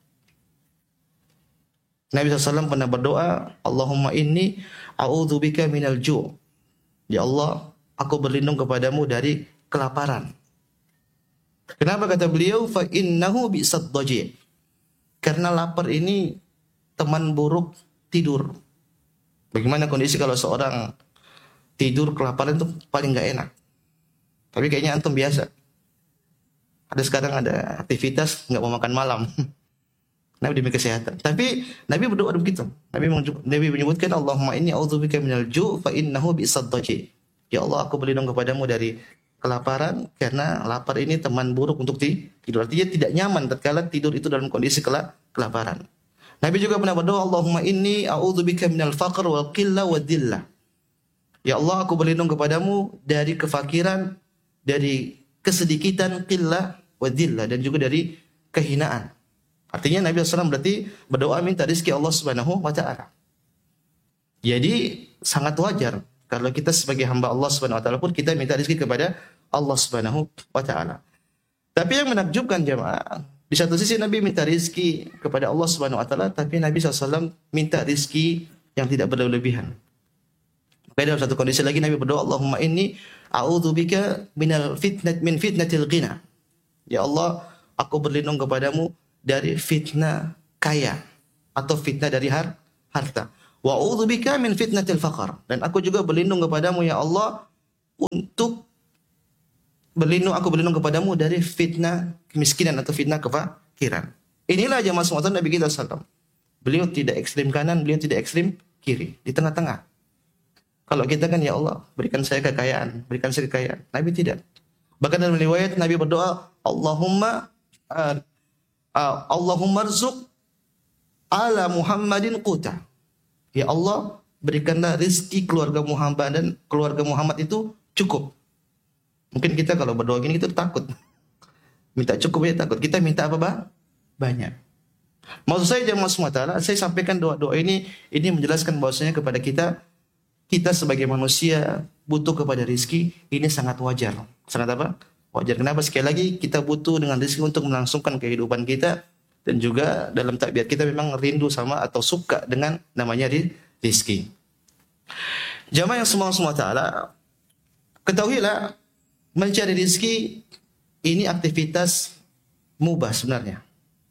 Nabi shallallahu alaihi wasallam pernah berdoa, Allahumma inni a'udzubika minal ju'. Ya Allah, aku berlindung kepadamu dari kelaparan. Kenapa kata beliau? Fa innahu bi'sad daji'. Karena lapar ini teman buruk tidur. Bagaimana kondisi kalau seorang tidur kelaparan itu paling gak enak. Tapi kayaknya antum biasa. Ada sekarang ada aktivitas nggak mau makan malam. Nabi demi kesehatan. Tapi Nabi berdoa begitu. Nabi Nabi menyebutkan Allahumma inni a'udzubika minal ju' fa innahu bi'sad daji'. Ya Allah, aku berlindung kepadamu dari kelaparan karena lapar ini teman buruk untuk tidur. Artinya tidak nyaman tatkala tidur itu dalam kondisi kelaparan. Nabi juga pernah berdoa Allahumma inni a'udzubika minal faqr wal qillah wa dhillah. Ya Allah, aku berlindung kepadamu dari kefakiran, dari kesedikitan, qillah wa dhillah, dan juga dari kehinaan. Artinya Nabi shallallahu alaihi wasallam berarti berdoa minta rezeki Allah Subhanahu wa taala. Jadi sangat wajar kalau kita sebagai hamba Allah Subhanahu wa taala pun kita minta rezeki kepada Allah Subhanahu wa taala. Tapi yang menakjubkan jemaah, di satu sisi Nabi minta rezeki kepada Allah Subhanahu wa taala, tapi Nabi shallallahu alaihi wasallam minta rezeki yang tidak berlebihan. Maka dalam satu kondisi lagi Nabi berdoa Allahumma inni A'udzubika minal fitnat min fitnatil ghina. Ya Allah, aku berlindung kepadamu dari fitnah kaya atau fitnah dari har harta. Wa a'udzubika min fitnatil faqr. Dan aku juga berlindung kepadamu ya Allah untuk berlindung aku berlindung kepadamu dari fitnah kemiskinan atau fitnah kefakiran. Inilah jamaah semua Nabi kita sallallahu alaihi wasallam. Beliau tidak ekstrim kanan, beliau tidak ekstrim kiri, di tengah-tengah. Kalau kita kan ya Allah, berikan saya kekayaan, berikan saya kekayaan. Nabi tidak. Bahkan dalam riwayat Nabi berdoa, Allahumma uh, uh, Allahumma rzuq ala Muhammadin quta. Ya Allah, berikanlah rezeki keluarga Muhammad dan keluarga Muhammad itu cukup. Mungkin kita kalau berdoa gini kita takut. Minta cukup ya takut. Kita minta apa, Bang? Banyak. Maksud saya jemaah semua taala, saya sampaikan doa-doa ini ini menjelaskan bahwasanya kepada kita kita sebagai manusia butuh kepada rezeki, ini sangat wajar. Sangat apa? Wajar. Kenapa? Sekali lagi kita butuh dengan rezeki untuk melangsungkan kehidupan kita dan juga dalam tabiat kita memang rindu sama atau suka dengan namanya rezeki. Jemaah yang semua semua taala, ketahuilah mencari rezeki ini aktivitas mubah sebenarnya.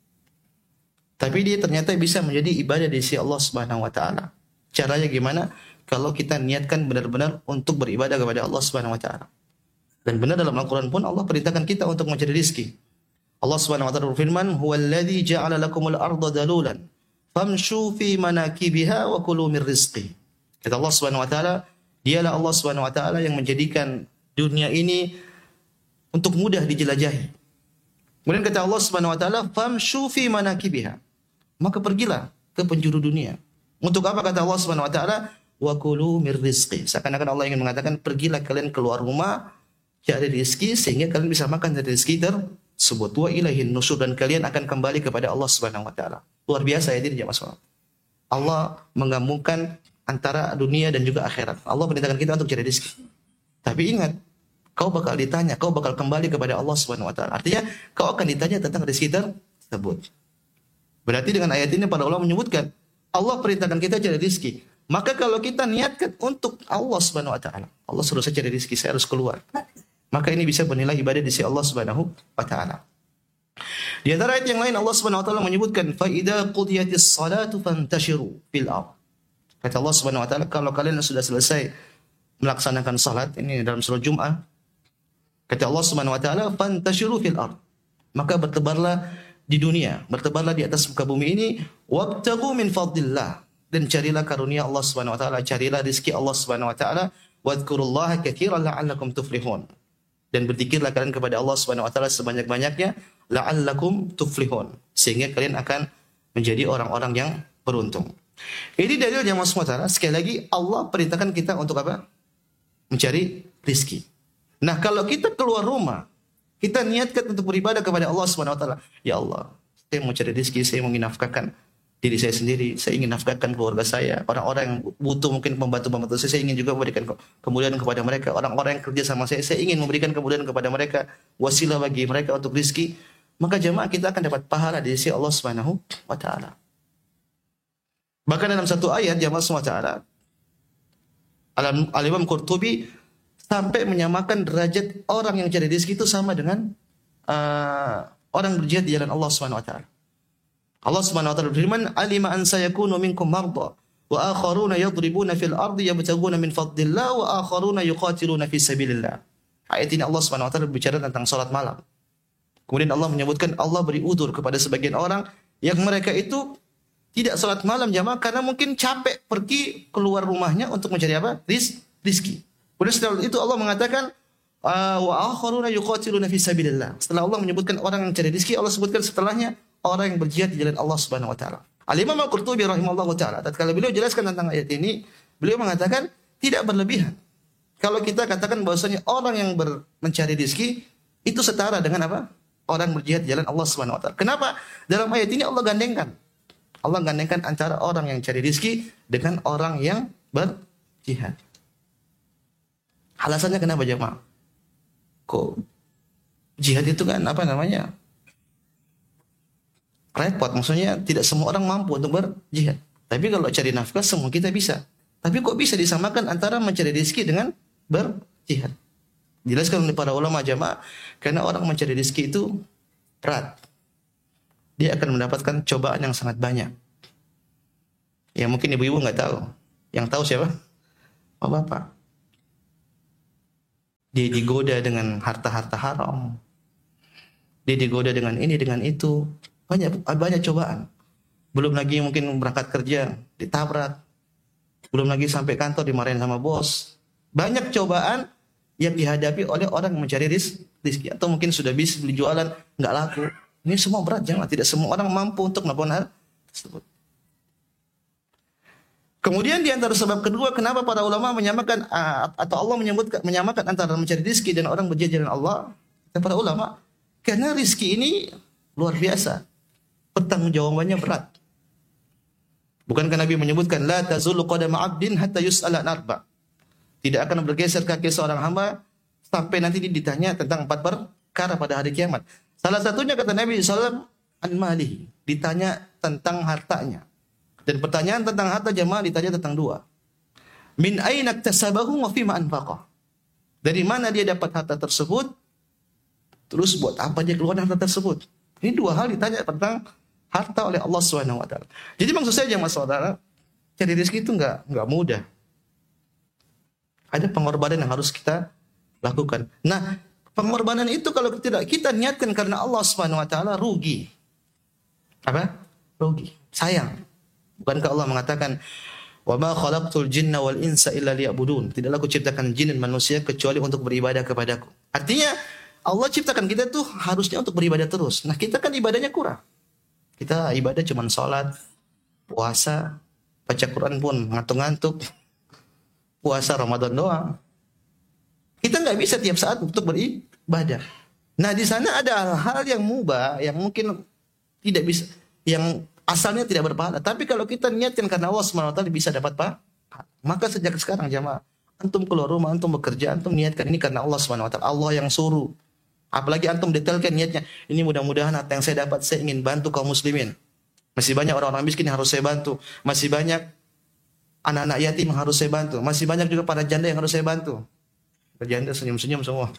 Tapi dia ternyata bisa menjadi ibadah di sisi Allah Subhanahu wa taala. Caranya gimana? Kalau kita niatkan benar-benar untuk beribadah kepada Allah Subhanahu wa taala. Dan benar dalam Al-Qur'an pun Allah perintahkan kita untuk mencari rezeki. Allah Subhanahu wa taala berfirman, "Huwallazi ja'ala lakumul arda dalulan, famshu fi manakibiha wa kulu mir rizqi." Kata Allah Subhanahu wa taala, dialah Allah Subhanahu wa taala yang menjadikan dunia ini untuk mudah dijelajahi. Kemudian kata Allah Subhanahu wa taala, "Famshu fi manakibiha." Maka pergilah ke penjuru dunia. Untuk apa kata Allah Subhanahu wa taala? Wa kulu mir rizqi. Seakan-akan Allah ingin mengatakan pergilah kalian keluar rumah cari rezeki sehingga kalian bisa makan dari rezeki tersebut. Wa ilaihin nusur, dan kalian akan kembali kepada Allah Subhanahu wa taala. Luar biasa ya ini jemaah. Allah menggabungkan antara dunia dan juga akhirat. Allah perintahkan kita untuk cari rezeki. Tapi ingat, kau bakal ditanya, kau bakal kembali kepada Allah Subhanahu wa taala. Artinya kau akan ditanya tentang rezeki tersebut. Berarti dengan ayat ini para ulama menyebutkan Allah perintahkan kita cari rezeki. Maka kalau kita niatkan untuk Allah Subhanahu wa taala, Allah suruh saya cari rezeki, saya harus keluar. Maka ini bisa bernilai ibadah di sisi Allah Subhanahu wa taala. Di antara ayat yang lain Allah Subhanahu wa taala menyebutkan fa idza qudiyatis salatu fantashiru fil ardh. Kata Allah Subhanahu wa taala, kalau kalian sudah selesai melaksanakan salat, ini dalam surah Jum'ah. Kata Allah Subhanahu wa taala, fantashiru fil ardh. Maka bertebarlah di dunia, bertebarlah di atas muka bumi ini, wabtaghu min fadlillah, dan carilah karunia Allah Subhanahu wa taala, carilah rezeki Allah Subhanahu wa taala, wadhkurullaha katsiran la'allakum tuflihun. Dan berzikirlah kalian kepada Allah Subhanahu wa taala sebanyak-banyaknya, la'allakum tuflihun, sehingga kalian akan menjadi orang-orang yang beruntung. Ini dalil yang semua taala. Sekali lagi Allah perintahkan kita untuk apa? Mencari rezeki. Nah, kalau kita keluar rumah, kita niatkan untuk beribadah kepada Allah Subhanahu wa taala. Ya Allah, saya mau cari rezeki, saya mau menafkahkan diri saya sendiri, saya ingin nafkahkan keluarga saya, orang-orang yang butuh mungkin pembantu-pembantu saya, saya ingin juga memberikan kemudahan kepada mereka, orang-orang yang kerja sama saya, saya ingin memberikan kemudahan kepada mereka, wasilah bagi mereka untuk rezeki. Maka jemaah kita akan dapat pahala di sisi Allah Subhanahu wa taala. Bahkan dalam satu ayat jemaah semua taala, Al-Imam Qurtubi sampai menyamakan derajat orang yang cari rezeki itu sama dengan uh, orang berjihad di jalan Allah Subhanahu wa taala. Allah Subhanahu wa taala berfirman, "Alima an sayakunu minkum marda wa akharuna yadribuna fil ardi yabtaguna min fadlillah wa akharuna yuqatiluna fi sabilillah." Ayat ini Allah Subhanahu wa taala berbicara tentang salat malam. Kemudian Allah menyebutkan Allah beri udzur kepada sebagian orang yang mereka itu tidak salat malam jamaah karena mungkin capek pergi keluar rumahnya untuk mencari apa? Rizki. Kemudian setelah itu Allah mengatakan wa akharuna yuqatiluna fi sabilillah. Setelah Allah menyebutkan orang yang cari rezeki, Allah sebutkan setelahnya orang yang berjihad di jalan Allah Subhanahu wa taala. Al-Imam Al-Qurtubi rahimahullahu taala, tatkala beliau jelaskan tentang ayat ini, beliau mengatakan tidak berlebihan. Kalau kita katakan bahwasanya orang yang ber, mencari rezeki itu setara dengan apa? Orang berjihad di jalan Allah Subhanahu wa taala. Kenapa? Dalam ayat ini Allah gandengkan. Allah gandengkan antara orang yang cari rezeki dengan orang yang berjihad. Alasannya kenapa jemaah? Kok jihad itu kan apa namanya? Repot, maksudnya tidak semua orang mampu untuk berjihad. Tapi kalau cari nafkah semua kita bisa. Tapi kok bisa disamakan antara mencari rezeki dengan berjihad? Dijelaskan oleh para ulama jamaah, karena orang mencari rezeki itu berat. Dia akan mendapatkan cobaan yang sangat banyak. Ya mungkin ibu-ibu nggak tahu. Yang tahu siapa? Oh bapak. Dia digoda dengan harta-harta haram. Dia digoda dengan ini, dengan itu. Banyak banyak cobaan. Belum lagi mungkin berangkat kerja, ditabrak. Belum lagi sampai kantor dimarahin sama bos. Banyak cobaan yang dihadapi oleh orang yang mencari rezeki. Atau mungkin sudah bisa beli jualan, nggak laku. Ini semua berat jemaah. Tidak semua orang mampu untuk melakukan hal tersebut. Kemudian di antara sebab kedua, kenapa para ulama menyamakan atau Allah menyebut menyamakan antara mencari rezeki dan orang berjihad dengan Allah? Dan para ulama, karena rezeki ini luar biasa, pertanggungjawabannya berat. Bukankah Nabi menyebutkan la tazulu qadama 'abdin hatta yus'ala an arba'? Tidak akan bergeser kaki seorang hamba sampai nanti ditanya tentang empat perkara pada hari kiamat. Salah satunya kata Nabi sallallahu alaihi wasallam an malihi, ditanya tentang hartanya. Dan pertanyaan tentang harta jemaah ditanya tentang dua. Min aina iktasabahu wa fima anfaqah. Dari mana dia dapat harta tersebut? Terus buat apa dia keluarkan harta tersebut? Ini dua hal ditanya tentang harta oleh Allah Subhanahu wa taala. Jadi maksud saya jemaah saudara, cari rezeki itu enggak enggak mudah. Ada pengorbanan yang harus kita lakukan. Nah, pengorbanan itu kalau tidak kita niatkan karena Allah Subhanahu wa taala, rugi. Apa? Rugi. Sayang. Bukankah Allah mengatakan, "Wa ma khalaqtul jinna wal insa illa liya'budun." Tidaklah aku ciptakan jin dan manusia kecuali untuk beribadah kepadaku. Artinya Allah ciptakan kita tuh harusnya untuk beribadah terus. Nah, kita kan ibadahnya kurang. Kita ibadah cuma sholat, puasa, baca Quran pun ngantuk-ngantuk. Puasa Ramadan doang. Kita nggak bisa tiap saat untuk beribadah. Nah, di sana ada hal-hal yang mubah yang mungkin tidak bisa, yang asalnya tidak berpahala. Tapi kalau kita niatkan karena Allah Subhanahu wa taala bisa dapat pahala. Maka sejak sekarang jamaah, antum keluar rumah, antum bekerja, antum niatkan ini karena Allah Subhanahu wa taala. Allah yang suruh. Apalagi antum detailkan niatnya. Ini mudah-mudahan apa yang saya dapat, saya ingin bantu kaum muslimin. Masih banyak orang-orang miskin yang harus saya bantu. Masih banyak anak-anak yatim yang harus saya bantu. Masih banyak juga para janda yang harus saya bantu. Janda senyum-senyum semua.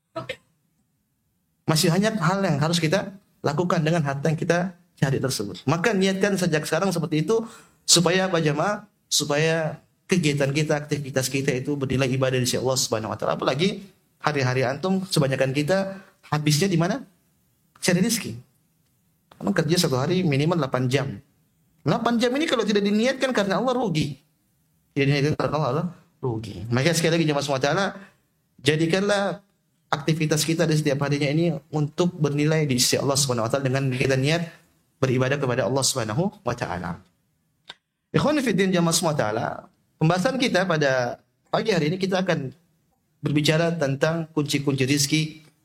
Masih banyak hal yang harus kita lakukan dengan harta yang kita cari tersebut. Maka niatkan sejak sekarang seperti itu supaya apa jemaah? Supaya kegiatan kita, aktivitas kita itu bernilai ibadah di sisi Allah Subhanahu wa taala. Apalagi hari-hari antum kebanyakan kita habisnya di mana? Cari rezeki. Kamu kerja satu hari minimal delapan jam. delapan jam ini kalau tidak diniatkan karena Allah rugi. Tidak diniatkan karena Allah rugi. Maka sekali lagi jemaah semua taala, jadikanlah aktivitas kita di setiap harinya ini untuk bernilai di sisi Allah Subhanahu wa taala dengan kita niat beribadah kepada Allah Subhanahu wa taala. Ikhwan fillah jamaah semua taala, pembahasan kita pada pagi hari ini kita akan berbicara tentang kunci-kunci rezeki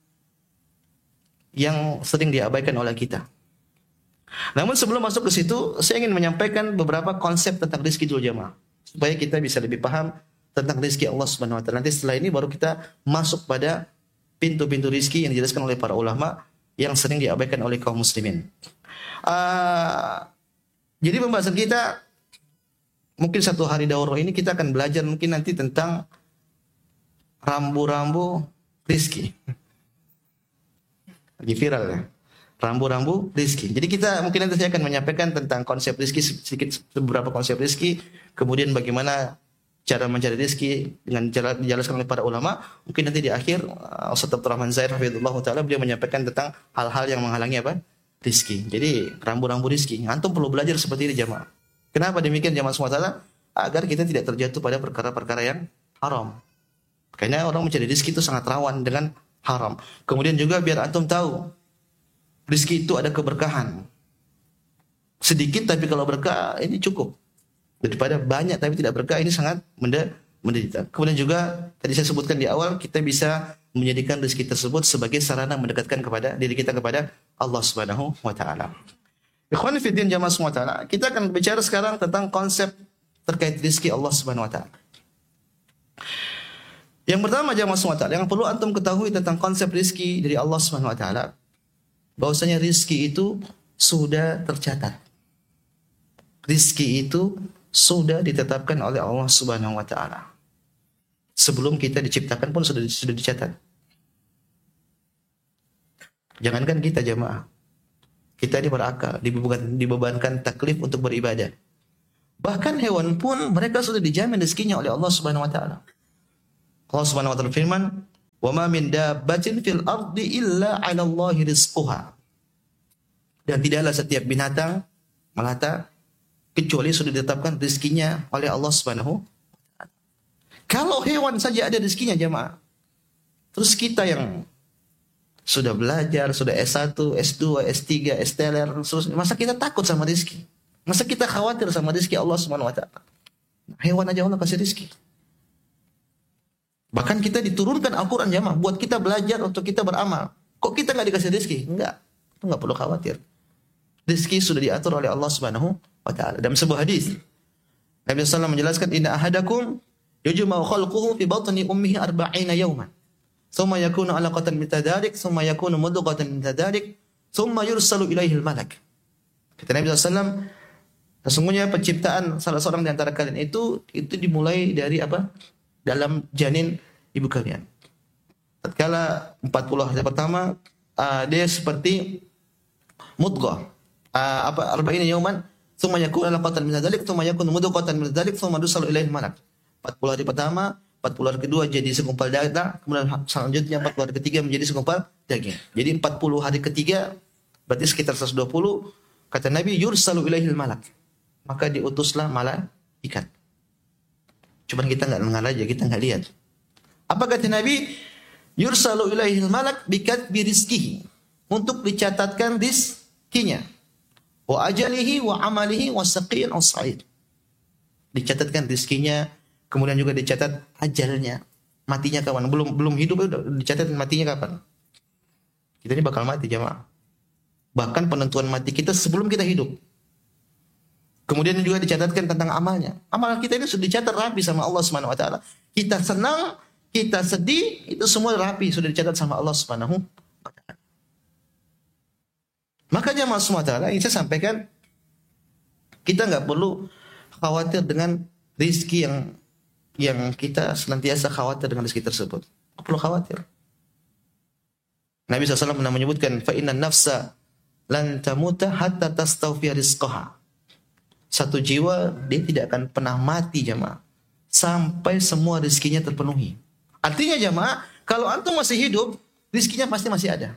yang sering diabaikan oleh kita. Namun sebelum masuk ke situ, saya ingin menyampaikan beberapa konsep tentang rezeki dulu jamaah, supaya kita bisa lebih paham tentang rezeki Allah Subhanahu wa taala. Nanti setelah ini baru kita masuk pada pintu-pintu rezeki yang dijelaskan oleh para ulama yang sering diabaikan oleh kaum muslimin. Uh, jadi pembahasan kita mungkin satu hari daurah ini kita akan belajar mungkin nanti tentang rambu-rambu rezeki. Lagi viral ya, rambu-rambu rezeki. Jadi kita mungkin nanti saya akan menyampaikan tentang konsep rezeki, sedikit beberapa konsep rezeki, kemudian bagaimana cara mencari rezeki dengan cara dijelaskan oleh para ulama. Mungkin nanti di akhir Ustaz Abdul Rahman Zaid hafizahullah taala beliau menyampaikan tentang hal-hal yang menghalangi apa? Rizki. Jadi rambu-rambu rizki. Antum perlu belajar seperti ini jamaah. Kenapa demikian jamaah semua taala? Agar kita tidak terjatuh pada perkara-perkara yang haram. Karena orang mencari rizki itu sangat rawan dengan haram. Kemudian juga biar antum tahu rizki itu ada keberkahan. Sedikit tapi kalau berkah ini cukup. Daripada banyak tapi tidak berkah ini sangat menderita. Kemudian juga tadi saya sebutkan di awal kita bisa menjadikan rezeki tersebut sebagai sarana mendekatkan kepada diri kita kepada Allah Subhanahu wa taala. Ikhwan fillah jamaah semua taala, kita akan bicara sekarang tentang konsep terkait rezeki Allah Subhanahu wa taala. Yang pertama jamaah semua taala, yang perlu antum ketahui tentang konsep rezeki dari Allah Subhanahu wa taala, bahwasanya rezeki itu sudah tercatat. Rezeki itu sudah ditetapkan oleh Allah Subhanahu wa taala. Sebelum kita diciptakan pun sudah sudah dicatat. Jangankan kita jamaah. Kita ini berakal, dibebankan, dibebankan taklif untuk beribadah. Bahkan hewan pun mereka sudah dijamin rezekinya oleh Allah Subhanahu wa taala. Allah Subhanahu wa taala firman, "Wa ma min dabbatin fil ardi illa 'ala Allahi rizquha." Dan tidaklah setiap binatang melata kecuali sudah ditetapkan rezekinya oleh Allah Subhanahu wa taala. Kalau hewan saja ada rezekinya jemaah. Terus kita yang sudah belajar, sudah S satu, S dua, S tiga, S teler, masa kita takut sama rezeki? Masa kita khawatir sama rezeki Allah Subhanahu wa taala? Hewan aja Allah kasih rezeki. Bahkan kita diturunkan Al-Quran jamaah buat kita belajar untuk kita beramal. Kok kita nggak dikasih rezeki? Enggak, itu nggak perlu khawatir. Rezeki sudah diatur oleh Allah Subhanahu wa taala. Dalam sebuah hadis, Nabi sallallahu alaihi wasallam menjelaskan, "Inna ahadakum yujma'u khalquhu fi batni ummihi arba'ina yawman. Thumma yakunu 'alaqatan mithla dhalik, thumma yakunu mudghatan mithla dhalik, thumma yursalu ilaihi al-malak." Kata Nabi sallallahu alaihi wasallam, sesungguhnya penciptaan salah seorang di antara kalian itu itu dimulai dari apa? Dalam janin ibu kalian. Tatkala empat puluh hari pertama uh, dia seperti mudghah. Uh, apa arba'ina yawman, thumma yakunu 'alaqatan mithla dhalik, thumma yakunu mudghatan mithla dhalik, thumma yursalu ilaihi al-malak. empat puluh hari pertama, empat puluh hari kedua jadi segumpal darah, kemudian selanjutnya empat puluh hari ketiga menjadi segumpal daging. Jadi empat puluh hari ketiga berarti sekitar seratus dua puluh, kata Nabi, yursalu ilaihil malak. Maka diutuslah malaikat. Cuman kita enggak dengar aja, kita enggak lihat. Apa kata Nabi? Yursalu ilaihil malak bikatbi rizkihi. Untuk dicatatkan rizkinya. Wa ajalihi wa amalihi wa saqiyan aw sa'id. Dicatatkan rizkinya, kemudian juga dicatat ajalnya, matinya kapan? Belum belum hidup udah dicatat matinya kapan? Kita ini bakal mati jemaah. Bahkan penentuan mati kita sebelum kita hidup. Kemudian juga dicatatkan tentang amalnya. Amal kita ini sudah dicatat rapi sama Allah Subhanahu wa taala. Kita senang, kita sedih, itu semua rapi sudah dicatat sama Allah Subhanahu wa taala. Maka jemaah semua taala yang saya sampaikan, kita enggak perlu khawatir dengan rezeki yang yang kita senantiasa khawatir dengan rezeki tersebut. Tidak perlu khawatir. Nabi shallallahu alaihi wasallam pernah menyebutkan, fa inna nafsa lan tamuta hatta tastawfiya rizqaha. Satu jiwa dia tidak akan pernah mati jemaah sampai semua rezekinya terpenuhi. Artinya jemaah, kalau antum masih hidup, rezekinya pasti masih ada.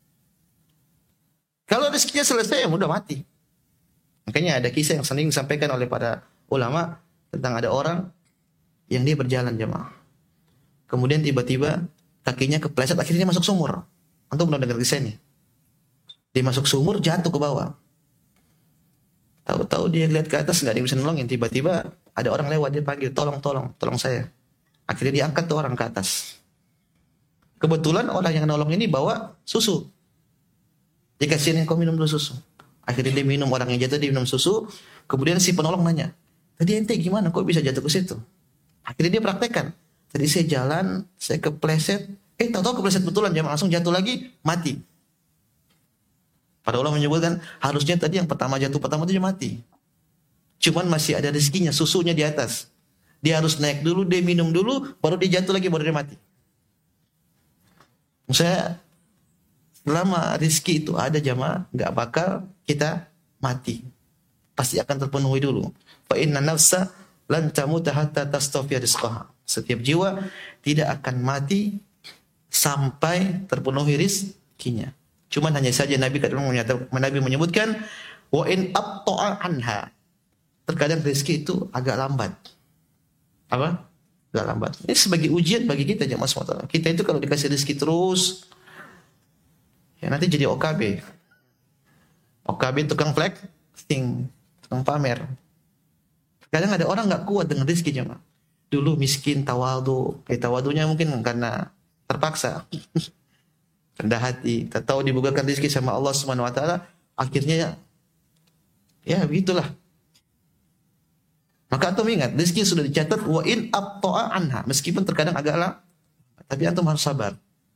Kalau rezekinya selesai, ya udah mati. Makanya ada kisah yang sering disampaikan oleh para ulama tentang ada orang yang dia berjalan jemaah. Kemudian tiba-tiba kakinya kepleset, akhirnya dia masuk sumur. Antum pernah dengar kisah ini? Dia masuk sumur, jatuh ke bawah. Tahu-tahu dia lihat ke atas, nggak ada yang bisa nolongin. Tiba-tiba ada orang lewat, dia panggil, tolong, tolong, tolong saya. Akhirnya dia angkat tuh orang ke atas. Kebetulan orang yang nolong ini bawa susu. Dikasihin, kau minum dulu susu. Akhirnya dia minum, orang yang jatuh dia minum susu. Kemudian si penolong nanya, tadi ente gimana, kok bisa jatuh ke situ? Akhirnya dia praktekkan. Tadi saya jalan, saya kepleset. Eh, tahu-tahu kepleset betulan, dia langsung jatuh lagi, mati. Para ulama menyebutkan, harusnya tadi yang pertama jatuh pertama itu dia mati. Cuman masih ada rezekinya, susunya di atas. Dia harus naik dulu, dia minum dulu, baru dia jatuh lagi, baru dia mati. Maksudnya, selama rezeki itu ada jamaah, nggak bakal kita mati. Pasti akan terpenuhi dulu. Fa inna nafsa lan tamuta hatta tastawfiya rizqaha. Setiap jiwa tidak akan mati sampai terpenuhi rizkinya. Cuman hanya saja Nabi kadang Nabi menyebutkan wa in abta'a anha. Terkadang rezeki itu agak lambat. Apa? Agak lambat. Ini sebagai ujian bagi kita jemaah semua. Kita itu kalau dikasih rezeki terus, ya nanti jadi O K B. O K B tukang flexing, tukang pamer. Kadang ada orang nggak kuat dengan rezeki jemaah. Dulu miskin, tawadu, eh tawadunya mungkin karena terpaksa, rendah hati, tak tahu dibukakan rezeki sama Allah Subhanahu wa taala, akhirnya ya begitulah. Maka antum ingat, rezeki sudah dicatat wa in abta'a anha, meskipun terkadang agak lama, tapi antum harus sabar.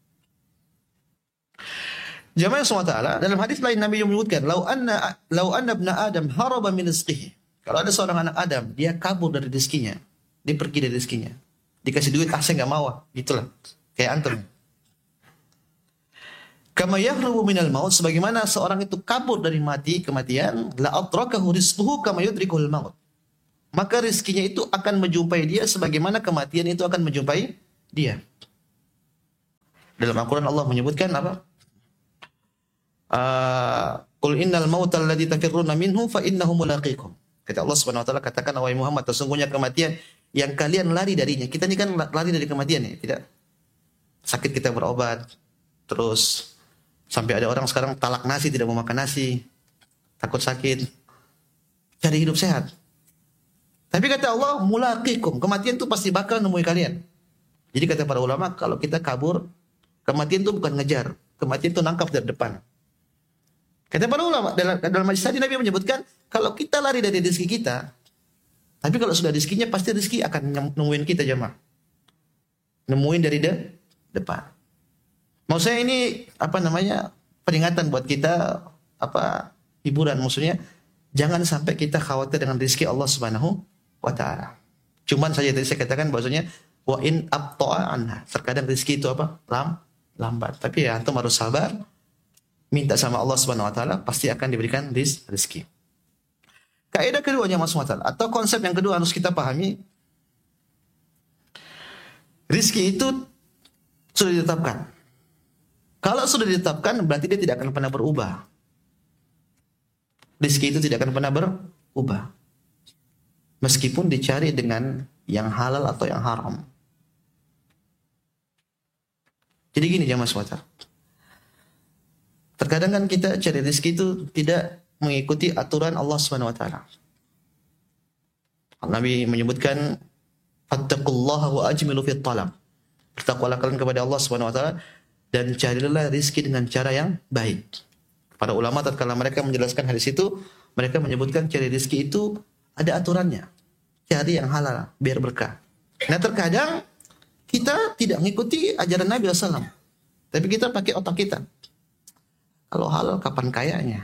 Jamaah semua taala, dalam hadis lain Nabi menyebutkan, "Lau anna lau anna ibna Adam haraba min rizqihi." Kalau ada seorang anak Adam, dia kabur dari rezekinya, dia pergi dari rezekinya. Dikasih duit, ah saya enggak mau, gitulah. Kayak antum. Kama yahrubu minal maut, sebagaimana seorang itu kabur dari mati, kematian, la adrakahu rizquhu kama yudrikul maut. Maka rizkinya itu akan menjumpai dia sebagaimana kematian itu akan menjumpai dia. Dalam Al-Quran Allah menyebutkan apa? Qul innal mautal ladzi tafirruna minhu fa innahu mulaqikum. Kata Allah Subhanahu wa taala, katakan wahai Muhammad, sesungguhnya kematian yang kalian lari darinya. Kita ini kan lari dari kematian ya, tidak? Sakit kita berobat, terus sampai ada orang sekarang talak nasi, tidak mau makan nasi, takut sakit, cari hidup sehat. Tapi kata Allah, mulaqikum, kematian itu pasti bakal nemui kalian. Jadi kata para ulama, kalau kita kabur, kematian itu bukan ngejar, kematian itu nangkap dari depan. Kata para ulama, dalam, dalam hadis tadi Nabi menyebutkan, kalau kita lari dari rezeki kita, tapi kalau sudah rezekinya, pasti rezeki akan nemuin kita jemaah. Nemuin dari de, depan. Mau saya ini, apa namanya, peringatan buat kita, apa, hiburan. Maksudnya, jangan sampai kita khawatir dengan rezeki Allah Subhanahu wa ta'ala. Cuman saja tadi saya katakan bahwasanya, wa in abta'a anha. Terkadang rezeki itu apa? Lam, lambat. Tapi ya, antum harus sabar. Minta sama Allah Subhanahu wa taala, pasti akan diberikan rezeki. Kaidah keduanya Mas Muhammad, atau konsep yang kedua harus kita pahami, rezeki itu sudah ditetapkan. Kalau sudah ditetapkan, berarti dia tidak akan pernah berubah. Rezeki itu tidak akan pernah berubah. Meskipun dicari dengan yang halal atau yang haram. Jadi gini ya Mas Muhammad, terkadang kan kita cari rezeki itu tidak mengikuti aturan Allah Subhanahu wa taala. Nabi menyebutkan fattaqullaha wa ajmilu fit talab. Bertakwalah kalian kepada Allah Subhanahu wa taala dan carilah rezeki dengan cara yang baik. Para ulama tatkala mereka menjelaskan hadis itu, mereka menyebutkan cari rezeki itu ada aturannya. Cari yang halal biar berkah. Nah, terkadang kita tidak mengikuti ajaran Nabi sallallahu alaihi wasallam. Tapi kita pakai otak kita. Kalau halal kapan kayanya?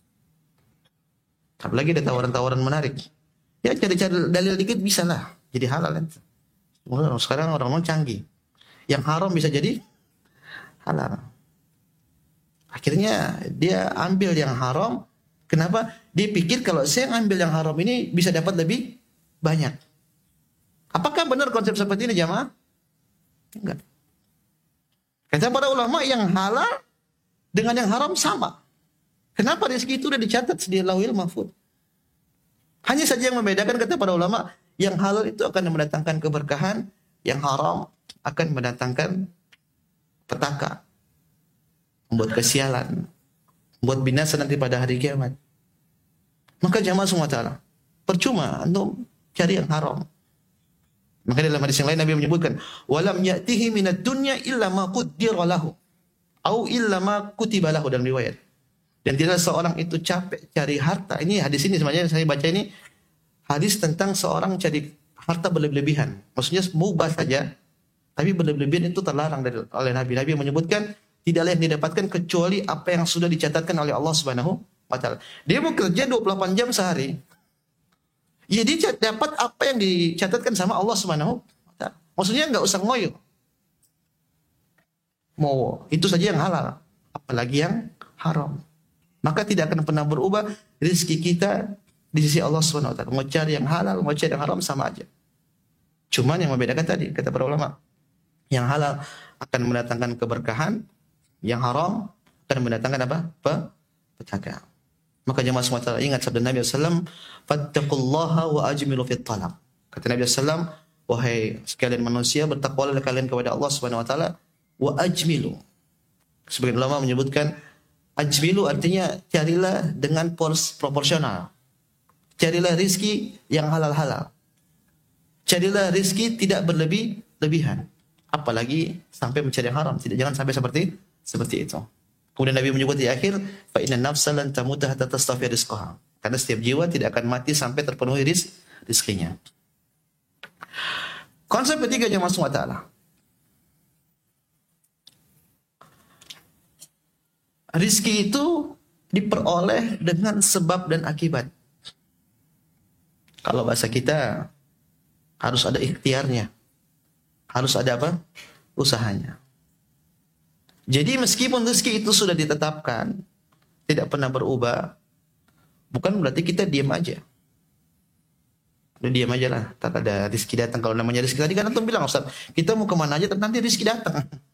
Apalagi ada tawaran-tawaran menarik. Ya cari-cari dalil dikit bisa lah. Jadi halal kan. Sekarang orang-orang canggih. Yang haram bisa jadi halal. Akhirnya dia ambil yang haram. Kenapa? Dia pikir kalau saya ambil yang haram ini bisa dapat lebih banyak. Apakah benar konsep seperti ini jamaah? Enggak. Kata para ulama yang halal dengan yang haram sama. Kenapa rezeki itu sudah dicatat di Lauhil Mahfuz? Hanya saja yang membedakan kata para ulama, yang halal itu akan mendatangkan keberkahan, yang haram akan mendatangkan petaka, membuat kesialan, membuat binasa nanti pada hari kiamat. Maka jamaah semua taala, percuma antum cari yang haram. Maka dalam hadis yang lain Nabi menyebutkan, walam ya'tihi minad dunya illa ma qaddara lahu. Au illa ma kutiba lahu, dalam riwayat. Dan tidak seorang itu capek cari harta. Ini hadis ini sebenarnya saya baca ini hadis tentang seorang cari harta berlebihan. Maksudnya mubah saja, tapi berlebihan itu terlarang dari oleh Nabi. Nabi menyebutkan tidaklah yang didapatkan kecuali apa yang sudah dicatatkan oleh Allah Subhanahu wa taala. Dia bekerja dua puluh delapan jam sehari. Ya dia dapat apa yang dicatatkan sama Allah Subhanahu wa taala. Maksudnya enggak usah ngoyo. Mau itu saja yang halal, apalagi yang haram. Maka tidak akan pernah berubah rezeki kita di sisi Allah Subhanahu wa taala. Mau cari yang halal, mau cari yang haram sama aja. Cuman yang membedakan tadi kata para ulama, yang halal akan mendatangkan keberkahan, yang haram akan mendatangkan apa? Petaka. Maka jemaah semua taala ingat sabda Nabi sallallahu alaihi wasallam, fattaqullaha wa ajmilu fit talab. Kata Nabi sallallahu alaihi wasallam, wahai sekalian manusia, bertakwalah kalian kepada Allah Subhanahu wa taala wa ajmilu. Sebagian ulama menyebutkan ajmilu artinya carilah dengan pors proporsional. Carilah rizki yang halal-halal. Carilah rizki tidak berlebih-lebihan. Apalagi sampai mencari yang haram. Tidak, jangan sampai seperti seperti itu. Kemudian Nabi menyebut di akhir, fa inna nafsa lan tamuta hatta tastafi rizqaha. Karena setiap jiwa tidak akan mati sampai terpenuhi rizk, rizkinya. Konsep ketiga jemaah semua taala. Rizki itu diperoleh dengan sebab dan akibat. Kalau bahasa kita, harus ada ikhtiarnya. Harus ada apa? Usahanya. Jadi meskipun rezeki itu sudah ditetapkan, tidak pernah berubah, bukan berarti kita diam aja. Udah diam aja lah, tak ada rezeki datang. Kalau namanya rezeki tadi kan antum bilang, Ustaz, kita mau kemana aja nanti rezeki datang.